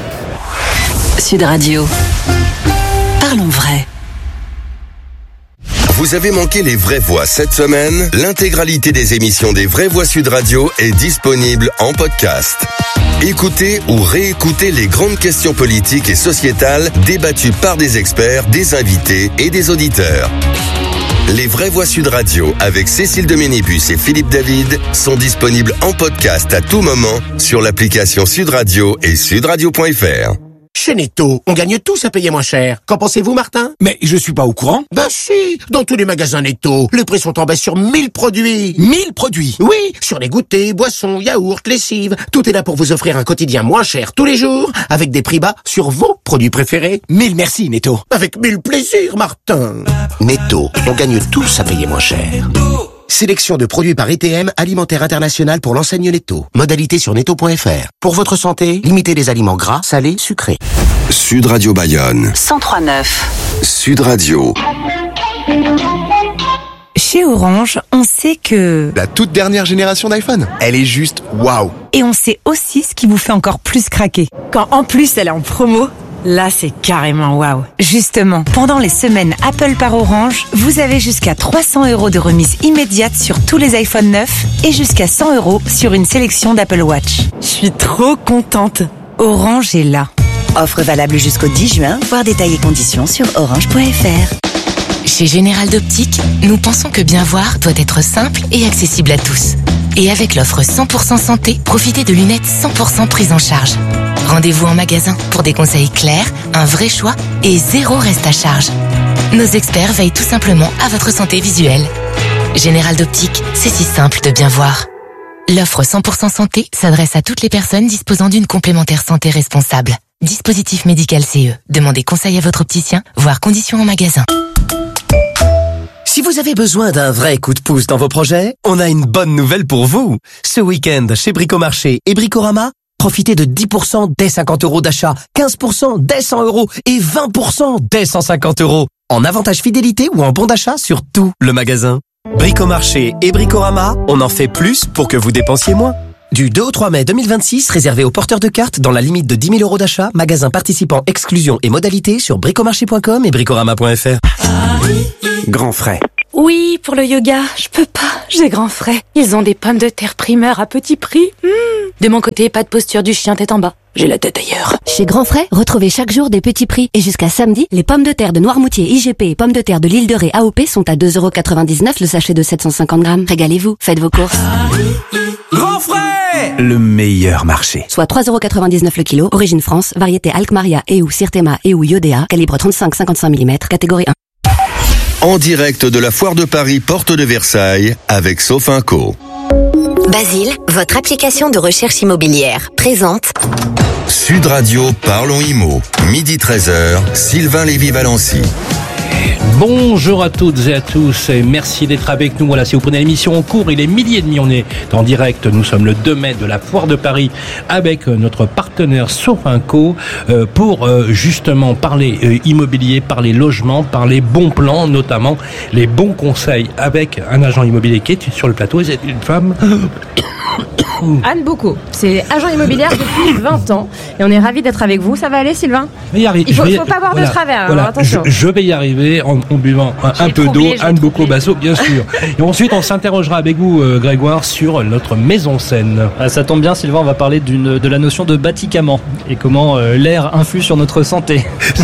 Sud Radio. Parlons vrai. Vous avez manqué les vraies voix cette semaine? L'intégralité des émissions des Vraies Voix Sud Radio est disponible en podcast. Écoutez ou réécoutez les grandes questions politiques et sociétales débattues par des experts, des invités et des auditeurs. Les Vraies Voix Sud Radio avec Cécile de Ménibus et Philippe David sont disponibles en podcast à tout moment sur l'application Sud Radio et sudradio.fr. Chez Netto, on gagne tous à payer moins cher. Qu'en pensez-vous, Martin? Mais je suis pas au courant. Ben si, dans tous les magasins Netto, les prix sont en baisse sur 1000 produits. 1000 produits? Oui, sur les goûters, boissons, yaourts, lessives. Tout est là pour vous offrir un quotidien moins cher tous les jours, avec des prix bas sur vos produits préférés. 1000 merci, Netto. Avec 1000 plaisirs, Martin. Netto, on gagne tous à payer moins cher. Sélection de produits par ETM, alimentaire international pour l'enseigne Netto. Modalité sur netto.fr. Pour votre santé, limitez les aliments gras, salés, sucrés. Sud Radio Bayonne. 103.9. Sud Radio. Chez Orange, on sait que... La toute dernière génération d'iPhone, elle est juste waouh. Et on sait aussi ce qui vous fait encore plus craquer. Quand en plus elle est en promo... Là, c'est carrément waouh. Justement, pendant les semaines Apple par Orange, vous avez jusqu'à 300 € de remise immédiate sur tous les iPhone 9 et jusqu'à 100 € sur une sélection d'Apple Watch. Je suis trop contente. Orange est là. Offre valable jusqu'au 10 juin, voir détails et conditions sur orange.fr. Chez Général d'Optique, nous pensons que bien voir doit être simple et accessible à tous. Et avec l'offre 100% santé, profitez de lunettes 100% prises en charge. Rendez-vous en magasin pour des conseils clairs, un vrai choix et 0 reste à charge. Nos experts veillent tout simplement à votre santé visuelle. Général d'Optique, c'est si simple de bien voir. L'offre 100% santé s'adresse à toutes les personnes disposant d'une complémentaire santé responsable. Dispositif médical CE. Demandez conseil à votre opticien, voire conditions en magasin. Si vous avez besoin d'un vrai coup de pouce dans vos projets, on a une bonne nouvelle pour vous. Ce week-end, chez Bricomarché et Bricorama, profitez de 10% dès 50 € d'achat, 15% dès 100 € et 20% dès 150 € en avantage fidélité ou en bon d'achat sur tout le magasin. Bricomarché et Bricorama, on en fait plus pour que vous dépensiez moins. Du 2 au 3 mai 2026, réservé aux porteurs de cartes dans la limite de 10 000 € d'achat, magasin participant, exclusion et modalités sur bricomarché.com et bricorama.fr. Grand frais. Oui, pour le yoga, je peux pas, j'ai grand frais. Ils ont des pommes de terre primeurs à petit prix. De mon côté, pas de posture du chien tête en bas. J'ai la tête ailleurs. Chez Grand Frais, retrouvez chaque jour des petits prix. Et jusqu'à samedi, les pommes de terre de Noirmoutier IGP et pommes de terre de l'île de Ré AOP sont à 2,99 € le sachet de 750 grammes. Régalez-vous, faites vos courses. Grand frais! Le meilleur marché. Soit 3,99 € le kilo, origine France, variété Alkmaria et ou Sirtema et ou Iodea, calibre 35-55 mm, catégorie 1. En direct de la Foire de Paris, porte de Versailles, avec Sofinco. Basile, votre application de recherche immobilière, présente Sud Radio, Parlons Immo. Midi 13h, Sylvain Lévy-Valency. Bonjour à toutes et à tous et merci d'être avec nous. Voilà, si vous prenez l'émission en cours, il est 12h30, on est en direct. Nous sommes le 2 mai de la Foire de Paris avec notre partenaire Sofinco pour justement parler immobilier, parler logement, parler bons plans, notamment les bons conseils avec un agent immobilier qui est sur le plateau. C'est une femme... Anne Bocco, c'est agent immobilière depuis 20 ans et on est ravis d'être avec vous. Ça va aller, Sylvain? Il faut pas boire de travers, voilà, attention. Je vais y arriver en buvant un peu d'eau, Anne Bocco Basso, bien sûr. Et ensuite, on s'interrogera avec vous, Grégoire, sur notre maison scène. Ça tombe bien, Sylvain, on va parler de la notion de bâtiment et comment l'air influe sur notre santé.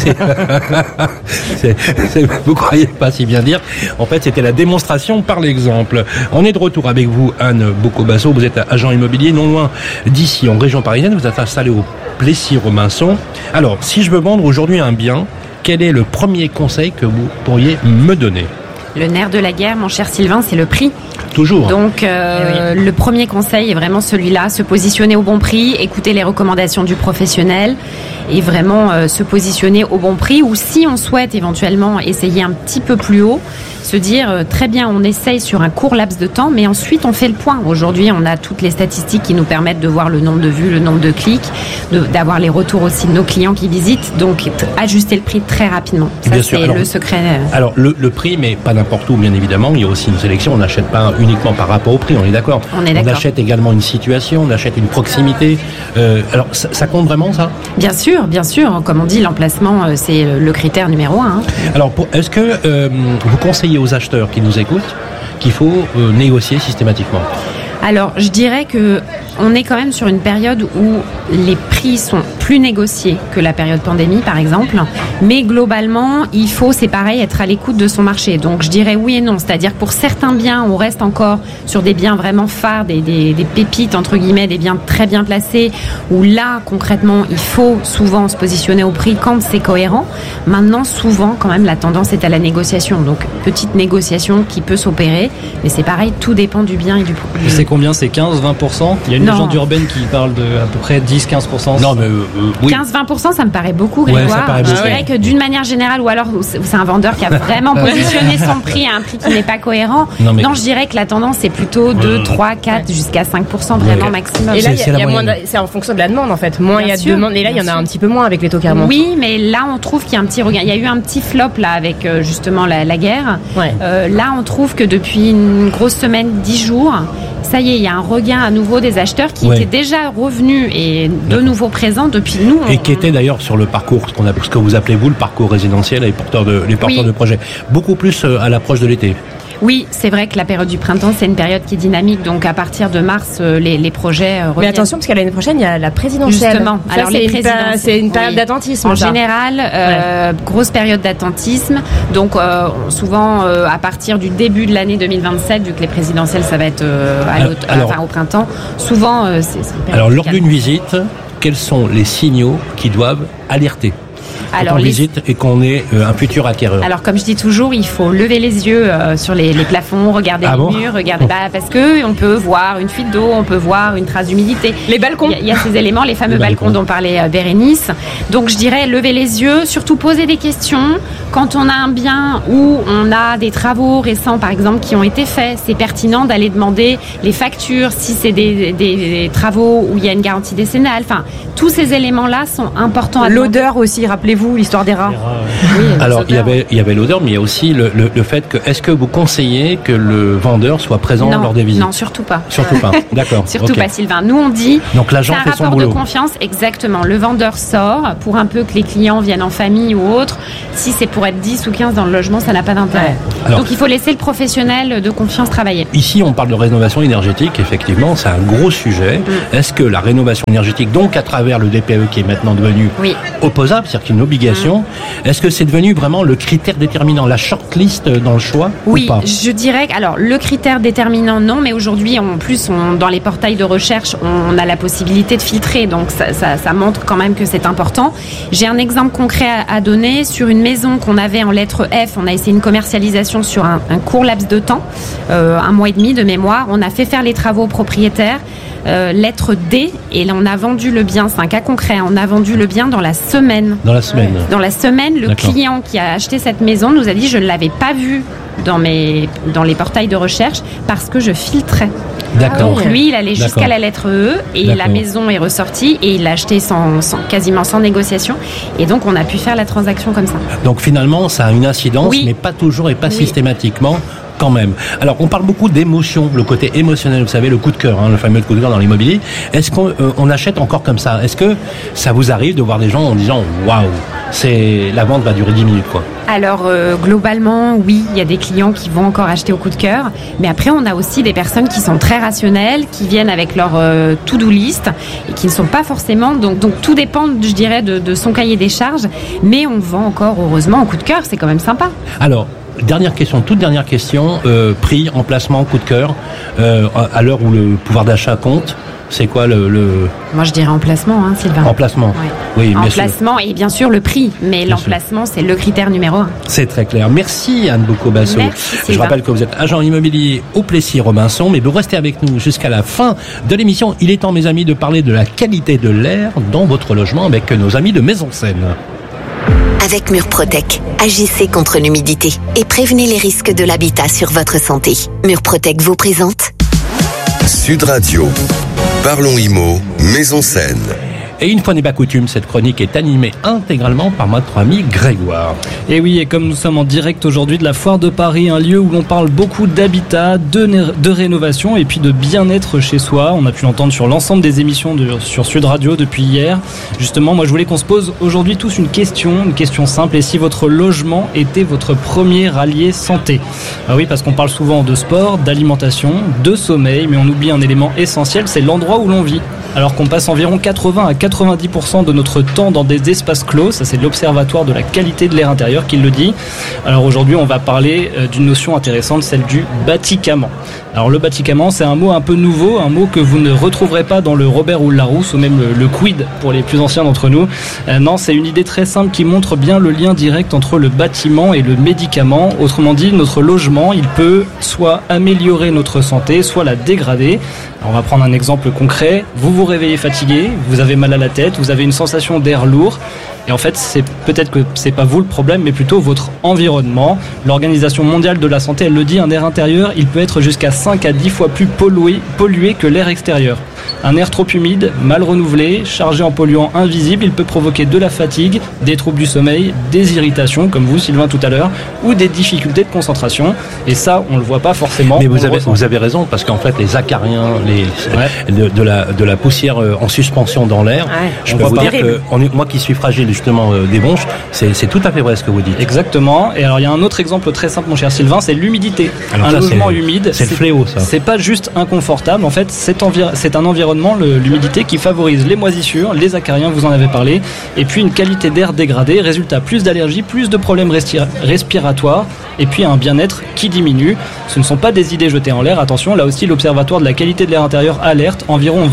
Vous croyez pas si bien dire. En fait, c'était la démonstration par l'exemple. On est de retour avec vous, Anne Bocco Basso. Vous êtes agent immobilier non loin d'ici, en région parisienne. Vous êtes installé au Plessis-Robinson. Alors, si je veux vendre aujourd'hui un bien, quel est le premier conseil que vous pourriez me donner? Le nerf de la guerre, mon cher Sylvain, c'est le prix. Toujours. Donc, le premier conseil est vraiment celui-là, se positionner au bon prix, écouter les recommandations du professionnel et vraiment se positionner au bon prix. Ou si on souhaite éventuellement essayer un petit peu plus haut, se dire très bien, on essaye sur un court laps de temps, mais ensuite on fait le point. Aujourd'hui, on a toutes les statistiques qui nous permettent de voir le nombre de vues, le nombre de clics, d'avoir les retours aussi de nos clients qui visitent. Donc, ajuster le prix très rapidement. Ça, c'est le secret. Alors, le prix, mais pas n'importe où, bien évidemment. Il y a aussi une sélection. On n'achète pas uniquement par rapport au prix, on est d'accord. On achète également une situation, on achète une proximité. Alors, ça compte vraiment, ça? Bien sûr, bien sûr. Comme on dit, l'emplacement, c'est le critère numéro 1. Alors, est-ce que vous conseillez aux acheteurs qui nous écoutent qu'il faut négocier systématiquement? Alors, je dirais que on est quand même sur une période où les prix sont plus négociés que la période pandémie, par exemple. Mais globalement, il faut, c'est pareil, être à l'écoute de son marché. Donc, je dirais oui et non. C'est-à-dire, pour certains biens, on reste encore sur des biens vraiment phares, des pépites, entre guillemets, des biens très bien placés, où là, concrètement, il faut souvent se positionner au prix quand c'est cohérent. Maintenant, souvent, quand même, la tendance est à la négociation. Donc, petite négociation qui peut s'opérer. Mais c'est pareil, tout dépend du bien et du prix. C'est combien? C'est 15-20%? Il y a une légende urbaine qui parle de à peu près 10-15%. Non, mais oui. 15-20%, ça me paraît beaucoup, Grégoire. Je dirais que d'une manière générale, ou alors c'est un vendeur qui a vraiment positionné son prix à un prix qui n'est pas cohérent. Non, je dirais que la tendance est plutôt de 3, 4 jusqu'à 5% vraiment maximum. Et là, c'est en fonction de la demande en fait. Moins il y a de demande, et là il y en a un petit peu moins avec les taux qui remontent. Oui, mais là on trouve qu'il y a un petit regain. Il y a eu un petit flop là avec justement la guerre. Là on trouve que depuis une grosse semaine, 10 jours, ça y est, il y a un regain à nouveau des acheteurs qui étaient déjà revenus et de nouveau présents depuis nous. Et qui étaient d'ailleurs sur le parcours, ce que vous appelez vous le parcours résidentiel, les porteurs de projets. Beaucoup plus à l'approche de l'été. Oui, c'est vrai que la période du printemps, c'est une période qui est dynamique. Donc, à partir de mars, les projets reviennent. Mais attention, parce qu'à l'année prochaine, il y a la présidentielle. Justement. Ça, alors, c'est une période d'attentisme. En général, grosse période d'attentisme. Donc, souvent, à partir du début de l'année 2027, vu que les présidentielles, ça va être au printemps, souvent, c'est alors, lors d'une visite, quels sont les signaux qui doivent alerter? quand on visite et qu'on est un futur acquéreur? Alors, comme je dis toujours, il faut lever les yeux sur les plafonds, regarder les murs, regarder parce que on peut voir une fuite d'eau, on peut voir une trace d'humidité. Les balcons. Il y a ces éléments, les fameux balcons dont parlait Bérénice. Donc, je dirais lever les yeux, surtout poser des questions. Quand on a un bien où on a des travaux récents, par exemple, qui ont été faits, c'est pertinent d'aller demander les factures, si c'est des travaux où il y a une garantie décennale. Enfin, tous ces éléments-là sont importants à demander. L'odeur aussi, rappelez-vous, l'histoire des rats. Oui, alors, il y avait l'odeur, mais il y a aussi le fait que, est-ce que vous conseillez que le vendeur soit présent lors des visites? Non, surtout pas. Surtout pas, d'accord. Surtout pas, Sylvain. Nous, on dit, donc l'agent c'est un fait son rapport boulot. de confiance, exactement. Le vendeur sort pour un peu que les clients viennent en famille ou autre. Si c'est pour être 10 ou 15 dans le logement, ça n'a pas d'intérêt. Alors, donc, il faut laisser le professionnel de confiance travailler. Ici, on parle de rénovation énergétique, effectivement, c'est un gros sujet. Est-ce que la rénovation énergétique, donc à travers le DPE qui est maintenant devenu opposable, c'est-à-dire qu'il y a une obligation, est-ce que c'est devenu vraiment le critère déterminant, la shortlist dans le choix ou pas? Je dirais que, alors, le critère déterminant, non, mais aujourd'hui, en plus, dans les portails de recherche, on a la possibilité de filtrer, donc ça montre quand même que c'est important. J'ai un exemple concret à donner sur une maison qu'on avait en lettre F. On a essayé une commercialisation sur un court laps de temps, 1 mois et demi de mémoire. On a fait faire les travaux aux propriétaires. Lettre D, et là on a vendu le bien, c'est un cas concret, on a vendu le bien dans la semaine. Dans la semaine. Dans la semaine, le client qui a acheté cette maison nous a dit je ne l'avais pas vu dans les portails de recherche parce que je filtrais. D'accord. Donc lui, il allait jusqu'à la lettre E et la maison est ressortie et il l'a acheté quasiment sans négociation. Et donc on a pu faire la transaction comme ça. Donc finalement, ça a une incidence, mais pas toujours et pas systématiquement. Quand même. Alors, on parle beaucoup d'émotion, le côté émotionnel, vous savez, le coup de cœur, le fameux coup de cœur dans l'immobilier. Est-ce qu'on achète encore comme ça? Est-ce que ça vous arrive de voir des gens en disant waouh, la vente va durer 10 minutes, quoi? Alors, globalement, oui, il y a des clients qui vont encore acheter au coup de cœur. Mais après, on a aussi des personnes qui sont très rationnelles, qui viennent avec leur to-do list et qui ne sont pas forcément. Donc tout dépend, je dirais, de son cahier des charges. Mais on vend encore, heureusement, au coup de cœur. C'est quand même sympa. Alors, toute dernière question, prix, emplacement, coup de cœur, à l'heure où le pouvoir d'achat compte, c'est quoi le... Moi, je dirais emplacement, Sylvain. Emplacement, oui, bien sûr. Emplacement et bien sûr le prix, mais l'emplacement, c'est le critère numéro 1. C'est très clair. Merci Anne Boucaud-Basso. Je rappelle que vous êtes agent immobilier au Plessis-Robinson, mais vous restez avec nous jusqu'à la fin de l'émission. Il est temps, mes amis, de parler de la qualité de l'air dans votre logement avec nos amis de Maison Seine. Avec Murprotec, agissez contre l'humidité et prévenez les risques de l'habitat sur votre santé. Murprotec vous présente Sud Radio. Parlons Immo, Maison Seine. Et une fois n'est pas coutume, cette chronique est animée intégralement par notre ami Grégoire. Et oui, et comme nous sommes en direct aujourd'hui de la Foire de Paris, un lieu où l'on parle beaucoup d'habitat, de rénovation et puis de bien-être chez soi. On a pu l'entendre sur l'ensemble des émissions sur Sud Radio depuis hier. Justement, moi je voulais qu'on se pose aujourd'hui tous une question simple. Et si votre logement était votre premier allié santé? Ah oui, parce qu'on parle souvent de sport, d'alimentation, de sommeil, mais on oublie un élément essentiel, c'est l'endroit où l'on vit. Alors qu'on passe environ 80 à 90% de notre temps dans des espaces clos, ça c'est l'Observatoire de la qualité de l'air intérieur qui le dit. Alors aujourd'hui on va parler d'une notion intéressante, celle du bâtiment. Alors le bâtiment, c'est un mot un peu nouveau, un mot que vous ne retrouverez pas dans le Robert ou le Larousse ou même le Quid pour les plus anciens d'entre nous. Non, c'est une idée très simple qui montre bien le lien direct entre le bâtiment et le médicament. Autrement dit, notre logement, il peut soit améliorer notre santé, soit la dégrader. Alors, on va prendre un exemple concret. Vous vous réveillez fatigué, vous avez mal à la tête, vous avez une sensation d'air lourd. Et en fait, c'est peut-être que c'est pas vous le problème, mais plutôt votre environnement. L'Organisation mondiale de la santé, elle le dit, un air intérieur, il peut être jusqu'à 5 à 10 fois plus pollué que l'air extérieur. Un air trop humide, mal renouvelé, chargé en polluants invisibles, il peut provoquer de la fatigue, des troubles du sommeil, des irritations, comme vous, Sylvain, tout à l'heure, ou des difficultés de concentration. Et ça, on le voit pas forcément. Mais vous avez raison, parce qu'en fait, les acariens, de la poussière en suspension dans l'air, je peux vous dire que moi qui suis fragile justement des bronches, c'est tout à fait vrai ce que vous dites. Exactement. Et alors il y a un autre exemple très simple, mon cher Sylvain, c'est l'humidité. Alors un ça, logement humide, c'est le fléau, ça. C'est pas juste inconfortable. En fait, c'est un environnement, l'humidité, qui favorise les moisissures, les acariens, vous en avez parlé, et puis une qualité d'air dégradée. Résultat, plus d'allergies, plus de problèmes respiratoires, et puis un bien-être qui diminue. Ce ne sont pas des idées jetées en l'air. Attention, là aussi, l'Observatoire de la qualité de l'air intérieur alerte. Environ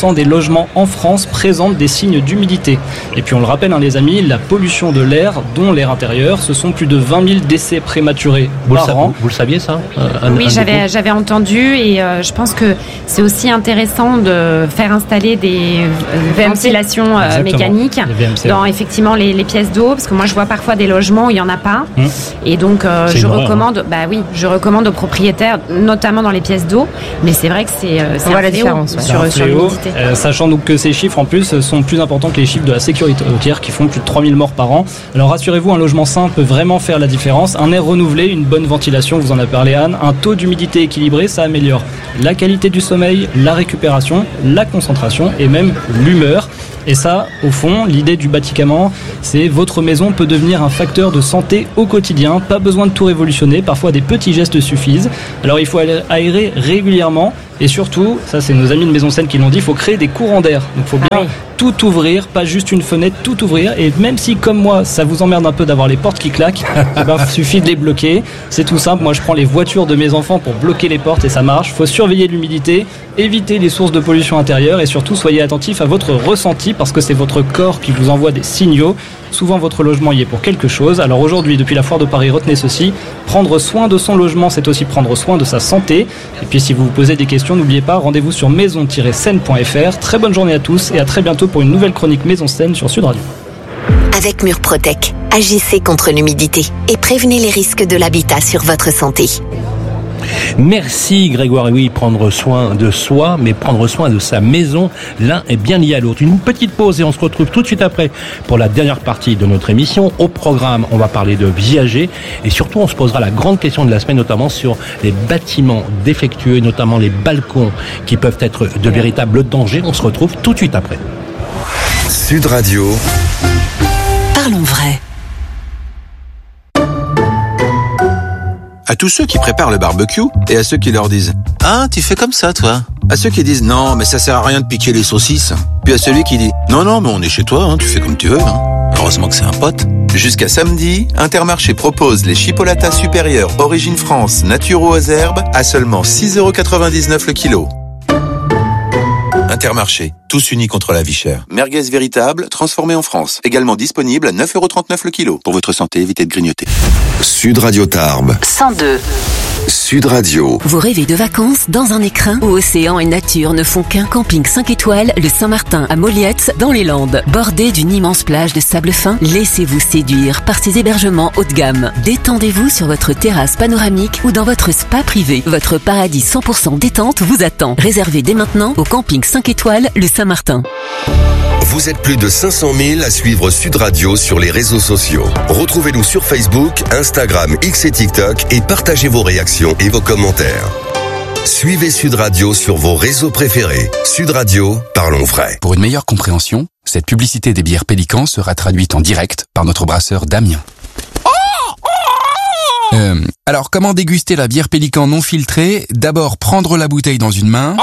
50% des logements en France présentent des signes d'humidité. Et puis on le rappelle, les amis, la pollution de l'air, dont l'air intérieur, ce sont plus de 20 000 décès prématurés par an. Vous le saviez ça Oui, j'avais entendu et je pense que c'est aussi intéressant de faire installer des ventilations mécaniques dans effectivement les pièces d'eau, parce que moi je vois parfois des logements où il n'y en a pas. Et donc je recommande aux propriétaires, notamment dans les pièces d'eau, mais c'est vrai que c'est on voit la différence sur l'humidité. Sachant donc que ces chiffres en plus sont plus importants que les chiffres de la sécurité routière qui font plus de 3000 morts par an. Alors rassurez-vous, un logement sain peut vraiment faire la différence. Un air renouvelé, une bonne ventilation, vous en avez parlé Anne, un taux d'humidité équilibré, ça améliore la qualité du sommeil, la récupération, la concentration et même l'humeur. Et ça, au fond, l'idée du Baticament, c'est votre maison peut devenir un facteur de santé au quotidien. Pas besoin de tout révolutionner, parfois des petits gestes suffisent. Alors il faut aérer régulièrement et surtout, ça c'est nos amis de Maison Saine qui l'ont dit, il faut créer des courants d'air. Donc il faut bien tout ouvrir, pas juste une fenêtre, tout ouvrir. Et même si, comme moi, ça vous emmerde un peu d'avoir les portes qui claquent, il suffit de les bloquer. C'est tout simple. Moi, je prends les voitures de mes enfants pour bloquer les portes et ça marche. Il faut surveiller l'humidité, éviter les sources de pollution intérieure et surtout, soyez attentifs à votre ressenti parce que c'est votre corps qui vous envoie des signaux. Souvent, votre logement y est pour quelque chose. Alors aujourd'hui, depuis la Foire de Paris, retenez ceci. Prendre soin de son logement, c'est aussi prendre soin de sa santé. Et puis, si vous vous posez des questions, n'oubliez pas, rendez-vous sur maison-saine.fr. Très bonne journée à tous et à très bientôt pour une nouvelle chronique Maison Saine sur Sud Radio. Avec Murprotec, agissez contre l'humidité et prévenez les risques de l'habitat sur votre santé. Merci Grégoire. Et oui, prendre soin de soi, mais prendre soin de sa maison, l'un est bien lié à l'autre. Une petite pause et on se retrouve tout de suite après pour la dernière partie de notre émission. Au programme, on va parler de viager et surtout on se posera la grande question de la semaine, notamment sur les bâtiments défectueux, notamment les balcons qui peuvent être de véritables dangers. On se retrouve tout de suite après. Sud Radio. Parlons vrai. À tous ceux qui préparent le barbecue et à ceux qui leur disent « Ah, tu fais comme ça, toi ?» À ceux qui disent « Non, mais ça sert à rien de piquer les saucisses ». Puis à celui qui dit « Non, non, mais on est chez toi, tu fais comme tu veux. Heureusement que c'est un pote. » Jusqu'à samedi, Intermarché propose les chipolatas supérieurs Origine France nature aux herbes à seulement 6,99€ le kilo. Intermarché, tous unis contre la vie chère. Merguez véritable, transformé en France. Également disponible à 9,39€ le kilo. Pour votre santé, évitez de grignoter. Sud Radio Tarbes. 102. Sud Radio. Vous rêvez de vacances dans un écrin où océan et nature ne font qu'un? Camping 5 étoiles, le Saint-Martin à Moliette, dans les Landes. Bordé d'une immense plage de sable fin, laissez-vous séduire par ces hébergements haut de gamme. Détendez-vous sur votre terrasse panoramique ou dans votre spa privé. Votre paradis 100% détente vous attend. Réservez dès maintenant au Camping 5 étoiles, le Saint-Martin. Vous êtes plus de 500 000 à suivre Sud Radio sur les réseaux sociaux. Retrouvez-nous sur Facebook, Instagram, X et TikTok et partagez vos réactions et vos commentaires. Suivez Sud Radio sur vos réseaux préférés. Sud Radio, parlons vrai. Pour une meilleure compréhension, cette publicité des bières Pélican sera traduite en direct par notre brasseur Damien. Alors, comment déguster la bière Pélican non filtrée? D'abord, prendre la bouteille dans une main.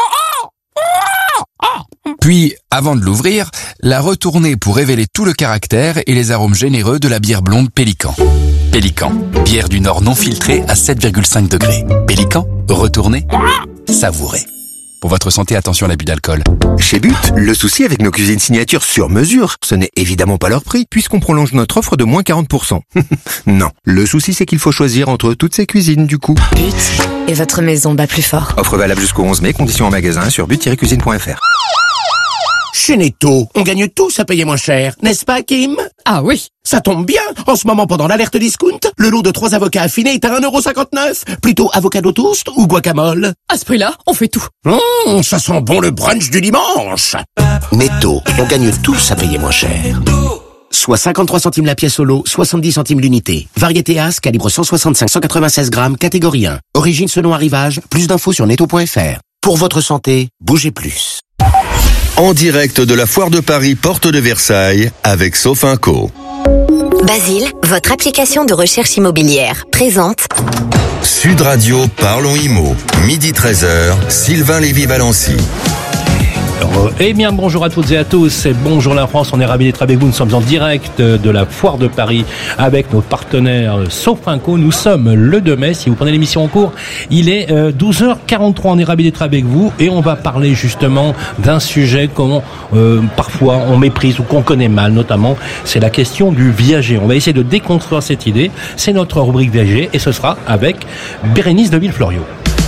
Puis, avant de l'ouvrir, la retourner pour révéler tout le caractère et les arômes généreux de la bière blonde Pélican. Pélican, bière du Nord non filtrée à 7,5 degrés. Pélican, retournez, savourez. Pour votre santé, attention à l'abus d'alcool. Chez But, le souci avec nos cuisines signatures sur mesure, ce n'est évidemment pas leur prix, puisqu'on prolonge notre offre de moins 40%. Non, le souci c'est qu'il faut choisir entre toutes ces cuisines du coup. But, et votre maison bat plus fort. Offre valable jusqu'au 11 mai, conditions en magasin sur but-cuisine.fr. Chez Netto, on gagne tous à payer moins cher, n'est-ce pas Kim? Ah oui. Ça tombe bien, en ce moment pendant l'alerte discount, le lot de 3 avocats affinés est à 1,59€. Plutôt avocado toast ou guacamole? À ce prix-là, on fait tout. Ça sent bon le brunch du dimanche. Netto, on gagne tous à payer moins cher. Soit 53 centimes la pièce au lot, 70 centimes l'unité. Variété As, calibre 165-196 grammes, catégorie 1. Origine selon arrivage, plus d'infos sur netto.fr. Pour votre santé, bougez plus. En direct de la Foire de Paris, porte de Versailles, avec Sofinco. Basile, votre application de recherche immobilière, présente Sud Radio, parlons IMO. Midi 13h, Sylvain Lévy-Valency. Eh bien, bonjour à toutes et à tous et bonjour la France, on est ravis d'être avec vous. Nous sommes en direct de la Foire de Paris avec nos partenaires Sofinco. Nous sommes le 2 mai. Si vous prenez l'émission en cours, il est 12h43. On est ravis d'être avec vous et on va parler justement d'un sujet qu'on parfois on méprise ou qu'on connaît mal, notamment c'est la question du viager. On va essayer de déconstruire cette idée. C'est notre rubrique viager et ce sera avec Bérénice de Villefloriot.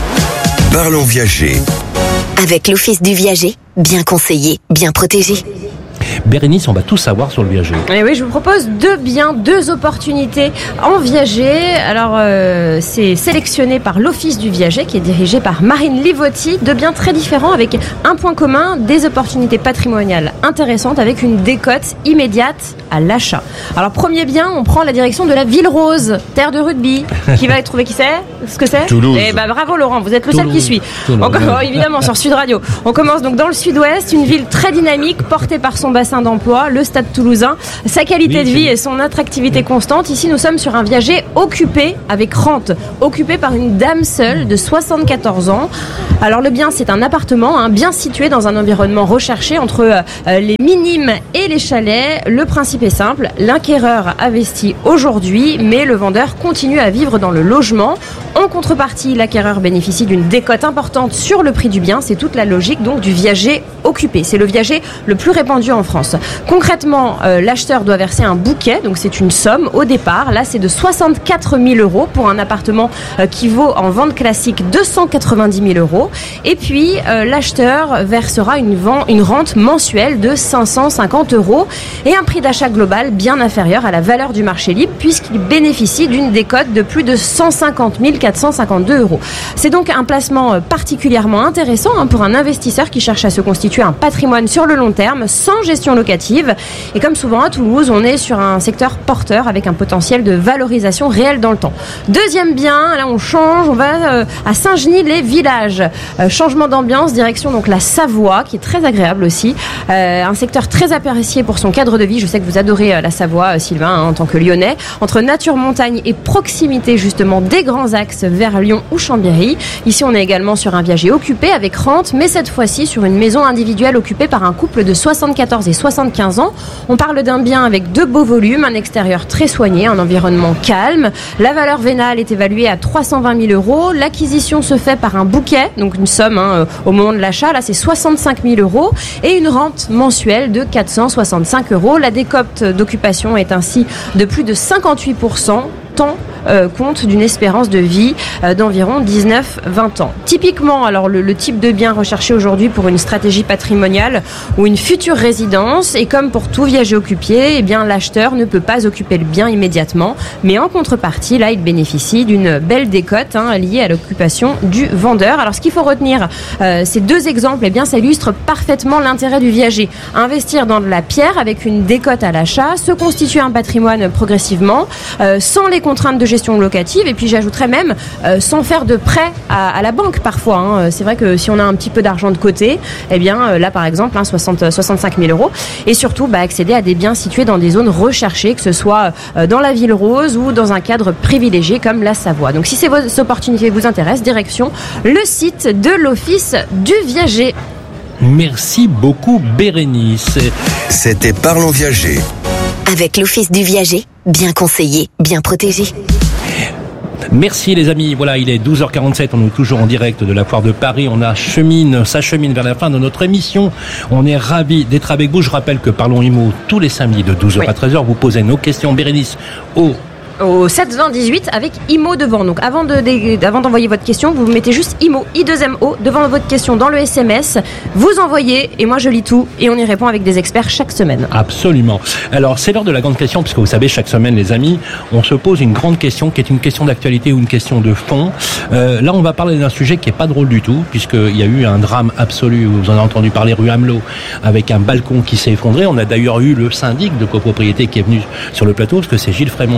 Parlons viager. Avec l'Office du viager, bien conseillé, bien protégé. Bérénice, on va tout savoir sur le viager. Et oui, je vous propose deux opportunités en viager. Alors, c'est sélectionné par l'Office du viager qui est dirigé par Marine Livotti. Deux biens très différents avec un point commun, des opportunités patrimoniales intéressantes avec une décote immédiate à l'achat. Alors, premier bien, on prend la direction de la Ville Rose, terre de rugby. Qui va trouver qui c'est? Ce que c'est? Toulouse. Eh ben, bravo Laurent, vous êtes le seul qui suit. Évidemment, sur Sud Radio. On commence donc dans le sud-ouest, une ville très dynamique portée par son bassin d'emploi, le Stade Toulousain, sa qualité de vie et son attractivité constante. Ici, nous sommes sur un viager occupé avec rente, occupé par une dame seule de 74 ans. Alors le bien, c'est un appartement bien situé dans un environnement recherché entre les minimes et les chalets. Le principe est simple, l'acquéreur investit aujourd'hui, mais le vendeur continue à vivre dans le logement. En contrepartie, l'acquéreur bénéficie d'une décote importante sur le prix du bien. C'est toute la logique donc du viager occupé. C'est le viager le plus répandu en France. Concrètement, l'acheteur doit verser un bouquet, donc c'est une somme au départ. Là, c'est de 64 000 € pour un appartement qui vaut en vente classique 290 000 €. Et puis, l'acheteur versera une rente mensuelle de 550 € et un prix d'achat global bien inférieur à la valeur du marché libre puisqu'il bénéficie d'une décote de plus de 150 452 €. C'est donc un placement particulièrement intéressant pour un investisseur qui cherche à se constituer un patrimoine sur le long terme sans gestion locative. Et comme souvent à Toulouse, on est sur un secteur porteur avec un potentiel de valorisation réelle dans le temps. Deuxième bien, là on change, on va à Saint-Genis-les-Villages. Changement d'ambiance, direction donc la Savoie, qui est très agréable aussi. Un secteur très apprécié pour son cadre de vie. Je sais que vous adorez la Savoie, Sylvain, en tant que Lyonnais. Entre nature, montagne et proximité justement des grands axes vers Lyon ou Chambéry. Ici, on est également sur un viager occupé avec rente, mais cette fois-ci sur une maison individuelle occupée par un couple de 74 et 75 ans. On parle d'un bien avec deux beaux volumes, un extérieur très soigné, un environnement calme. La valeur vénale est évaluée à 320 000 €. L'acquisition se fait par un bouquet, donc une somme au moment de l'achat. Là, c'est 65 000 € et une rente mensuelle de 465 €. La décote d'occupation est ainsi de plus de 58%. Compte d'une espérance de vie d'environ 19-20 ans. Typiquement, alors le type de bien recherché aujourd'hui pour une stratégie patrimoniale ou une future résidence, et comme pour tout viager occupé, eh bien l'acheteur ne peut pas occuper le bien immédiatement, mais en contrepartie, là, il bénéficie d'une belle décote liée à l'occupation du vendeur. Alors, ce qu'il faut retenir, ces deux exemples, eh bien, ça illustre parfaitement l'intérêt du viager. Investir dans de la pierre avec une décote à l'achat, se constituer un patrimoine progressivement, sans les contraintes de gestion locative, et puis j'ajouterais même sans faire de prêt à la banque parfois. C'est vrai que si on a un petit peu d'argent de côté, eh bien là par exemple 65 000 €, et surtout accéder à des biens situés dans des zones recherchées, que ce soit dans la Ville Rose ou dans un cadre privilégié comme la Savoie. Donc si ces opportunités vous intéressent, direction le site de l'Office du viager. Merci beaucoup Bérénice. C'était Parlons Viager. Avec l'Office du viager, bien conseillé, bien protégé. Merci les amis, voilà, il est 12h47, on est toujours en direct de la Foire de Paris, s'achemine vers la fin de notre émission. On est ravis d'être avec vous. Je rappelle que Parlons IMO tous les samedis de 12h à 13h, vous posez nos questions, Bérénice, au 7 20 18 avec IMO devant. Donc avant d'envoyer votre question, vous mettez juste IMO, I2MO devant votre question dans le SMS. Vous envoyez et moi je lis tout et on y répond avec des experts chaque semaine. Absolument. Alors c'est l'heure de la grande question, puisque vous savez, chaque semaine les amis, on se pose une grande question qui est une question d'actualité ou une question de fond. Là on va parler d'un sujet qui est pas drôle du tout, puisqu'il y a eu un drame absolu, vous en avez entendu parler, rue Amelot, avec un balcon qui s'est effondré. On a d'ailleurs eu le syndic de copropriété qui est venu sur le plateau, parce que c'est Gilles Frémont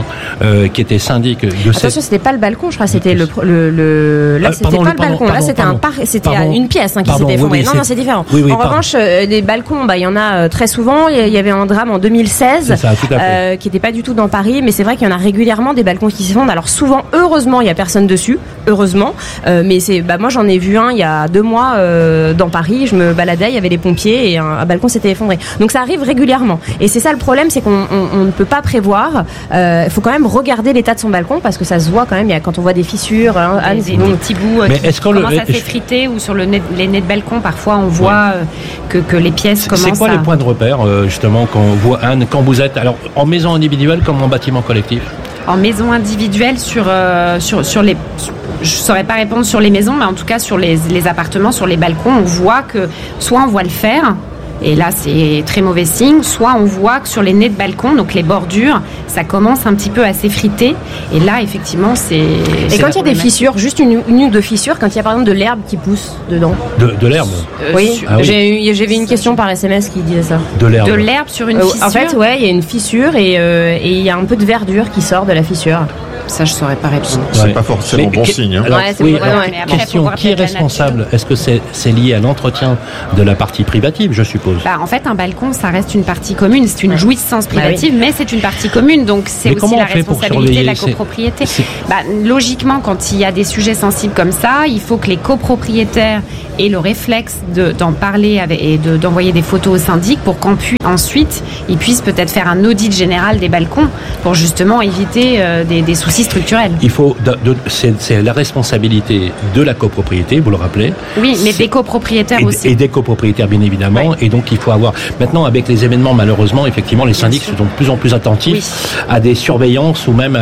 qui était syndic de Attention, c'était pas le balcon, je crois, c'était là, c'était pas le balcon. Là, c'était une pièce qui s'était effondrée. Non, c'est différent. En revanche, les balcons, il y en a très souvent. Il y avait un drame en 2016 qui était pas du tout dans Paris, mais c'est vrai qu'il y en a régulièrement des balcons qui s'effondrent. Alors souvent, heureusement, il y a personne dessus, heureusement. Mais moi, j'en ai vu un il y a 2 mois dans Paris. Je me baladais, il y avait les pompiers et un balcon s'était effondré. Donc ça arrive régulièrement. Et c'est ça le problème, c'est qu'on ne peut pas prévoir. Il faut quand même regarder l'état de son balcon parce que ça se voit quand même. Quand on voit des fissures, des petits bouts qui commencent à s'effriter, ou sur les nez de balcon, parfois on voit que les pièces commencent à... C'est quoi les points de repère justement quand vous êtes en maison individuelle comme en bâtiment collectif? En maison individuelle sur les... Je saurais pas répondre sur les maisons, mais en tout cas sur les appartements, sur les balcons, on voit que soit on voit le fer, et là c'est très mauvais signe, soit on voit que sur les nez de balcon, donc les bordures, ça commence un petit peu à s'effriter, et là effectivement c'est... Et quand il y a des fissures, juste une ou deux fissures, quand il y a par exemple de l'herbe qui pousse dedans? De l'herbe? Oui, j'ai vu une question par SMS qui disait ça. De l'herbe? De l'herbe sur une fissure? En fait, il y a une fissure et il y a un peu de verdure qui sort de la fissure. Ça, je saurais pas répondre. C'est pas forcément bon signe. Hein. Question, qui est responsable? Est-ce que c'est lié à l'entretien de la partie privative, je suppose? En fait, un balcon, ça reste une partie commune. C'est une jouissance privative, mais c'est une partie commune. Donc, c'est aussi la responsabilité de la copropriété. Logiquement, quand il y a des sujets sensibles comme ça, il faut que les copropriétaires aient le réflexe d'en parler et d'envoyer des photos au syndic pour qu'ensuite, ils puissent peut-être faire un audit général des balcons pour justement éviter des soucis structurels. Il faut, c'est la responsabilité de la copropriété, vous le rappelez. Oui, mais des copropriétaires aussi. Et des copropriétaires, bien évidemment. Et donc, il faut avoir... Maintenant, avec les événements, malheureusement, effectivement, les syndics sont de plus en plus attentifs à des surveillances ou même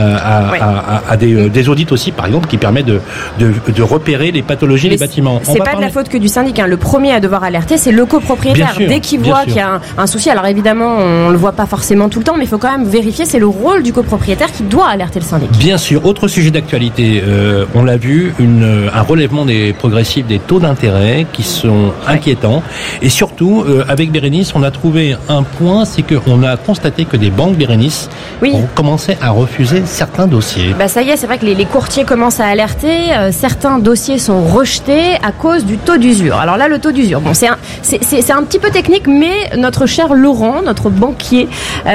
à des audits aussi, par exemple, qui permettent de repérer les pathologies des bâtiments. C'est pas de la faute que du syndic. Le premier à devoir alerter, c'est le copropriétaire. Dès qu'il voit qu'il y a un souci, alors évidemment, on le voit pas forcément tout le temps, mais il faut quand même vérifier. C'est le rôle du copropriétaire qui doit alerter le syndic. Bien sûr. Autre sujet d'actualité, on l'a vu, un relèvement progressif des taux d'intérêt qui sont inquiétants. Et surtout, avec Bérénice, on a trouvé un point, c'est qu'on a constaté que des banques Bérénice ont commencé à refuser certains dossiers. Ça y est, c'est vrai que les courtiers commencent à alerter. Certains dossiers sont rejetés à cause du taux d'usure. Alors là, le taux d'usure, c'est un petit peu technique, mais notre cher Laurent, notre banquier,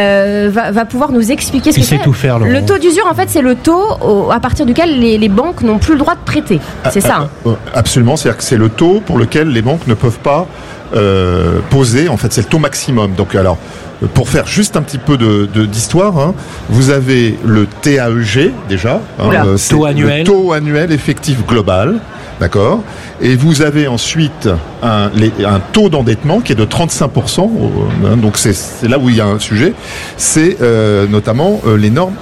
va pouvoir nous expliquer ce que c'est. Il sait tout faire, Laurent. Le taux d'usure, en fait, c'est le taux à partir duquel les banques n'ont plus le droit de prêter. C'est ça. Absolument, c'est-à-dire que c'est le taux pour lequel les banques ne peuvent pas poser. En fait, c'est le taux maximum. Donc, alors, pour faire juste un petit peu d'histoire, vous avez le TAEG déjà, c'est le taux annuel effectif global. D'accord. Et vous avez ensuite un taux d'endettement qui est de 35%. Donc c'est là où il y a un sujet. C'est notamment les normes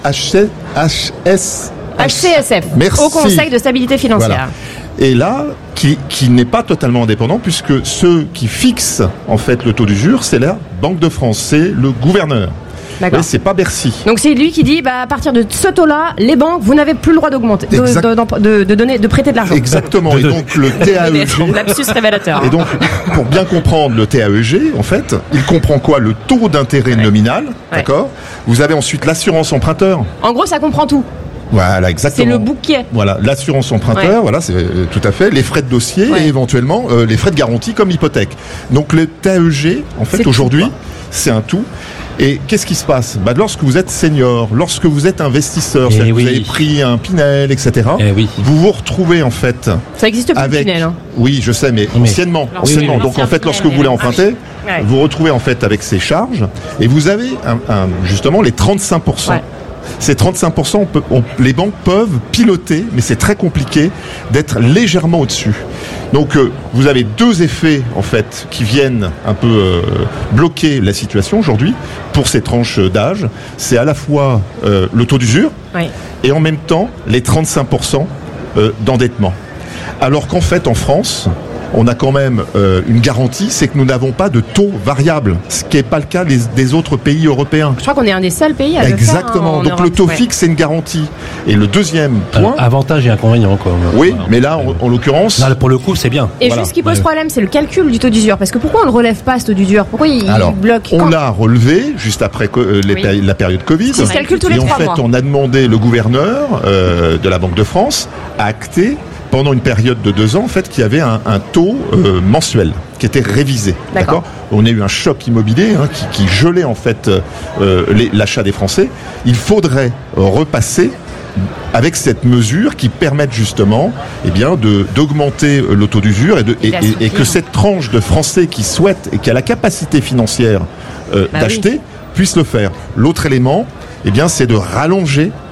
HCSF. Merci. Au Conseil de stabilité financière. Voilà. Et là, qui n'est pas totalement indépendant, puisque ceux qui fixent en fait le taux d'usure, c'est la Banque de France, c'est le gouverneur. Mais c'est pas Bercy. Donc c'est lui qui dit, à partir de ce taux-là, les banques, vous n'avez plus le droit d'augmenter, de prêter de l'argent. Exactement. Et donc le TAEG. Lapsus révélateur. Et donc, pour bien comprendre le TAEG, en fait, il comprend quoi? Le taux d'intérêt nominal, d'accord. Vous avez ensuite l'assurance emprunteur. En gros, ça comprend tout. Voilà, exactement. C'est le bouquet. Voilà, l'assurance emprunteur, voilà, c'est tout à fait, les frais de dossier et éventuellement les frais de garantie comme hypothèque. Donc le TAEG, en fait, aujourd'hui, c'est un tout. Et qu'est-ce qui se passe? Lorsque vous êtes senior, lorsque vous êtes investisseur, c'est-à-dire que vous avez pris un Pinel, etc., vous vous retrouvez en fait... Ça existe plus, le Pinel. Oui, je sais, mais anciennement. Donc en fait, lorsque vous voulez emprunter, vous vous retrouvez en fait avec ces charges et vous avez justement les 35%. Ces 35%, les banques peuvent piloter, mais c'est très compliqué d'être légèrement au-dessus. Donc, vous avez deux effets, en fait, qui viennent un peu bloquer la situation aujourd'hui pour ces tranches d'âge. C'est à la fois le taux d'usure et en même temps les 35% d'endettement. Alors qu'en fait, en France, on a quand même une garantie, c'est que nous n'avons pas de taux variable, ce qui n'est pas le cas des autres pays européens. Je crois qu'on est un des seuls pays à le faire. Exactement. Donc Europe, le taux fixe, c'est une garantie. Et le deuxième point... Avantage et inconvénient, quoi. Oui, mais là, en l'occurrence... Non, pour le coup, c'est bien. Et juste ce qui pose problème, c'est le calcul du taux d'usure. Parce que pourquoi on ne relève pas ce taux d'usure? Pourquoi il bloque? On l'a relevé juste après la période Covid. Ça se calcule tous les 3 mois. Et en fait, on a demandé, le gouverneur de la Banque de France a acté pendant une période de 2 ans, en fait, qu'il y avait un taux mensuel qui était révisé. D'accord. On a eu un choc immobilier qui gelait en fait l'achat des Français. Il faudrait repasser avec cette mesure qui permette justement d'augmenter le taux d'usure et que cette tranche de Français qui souhaitent et qui a la capacité financière d'acheter puisse le faire. L'autre élément, c'est de rallonger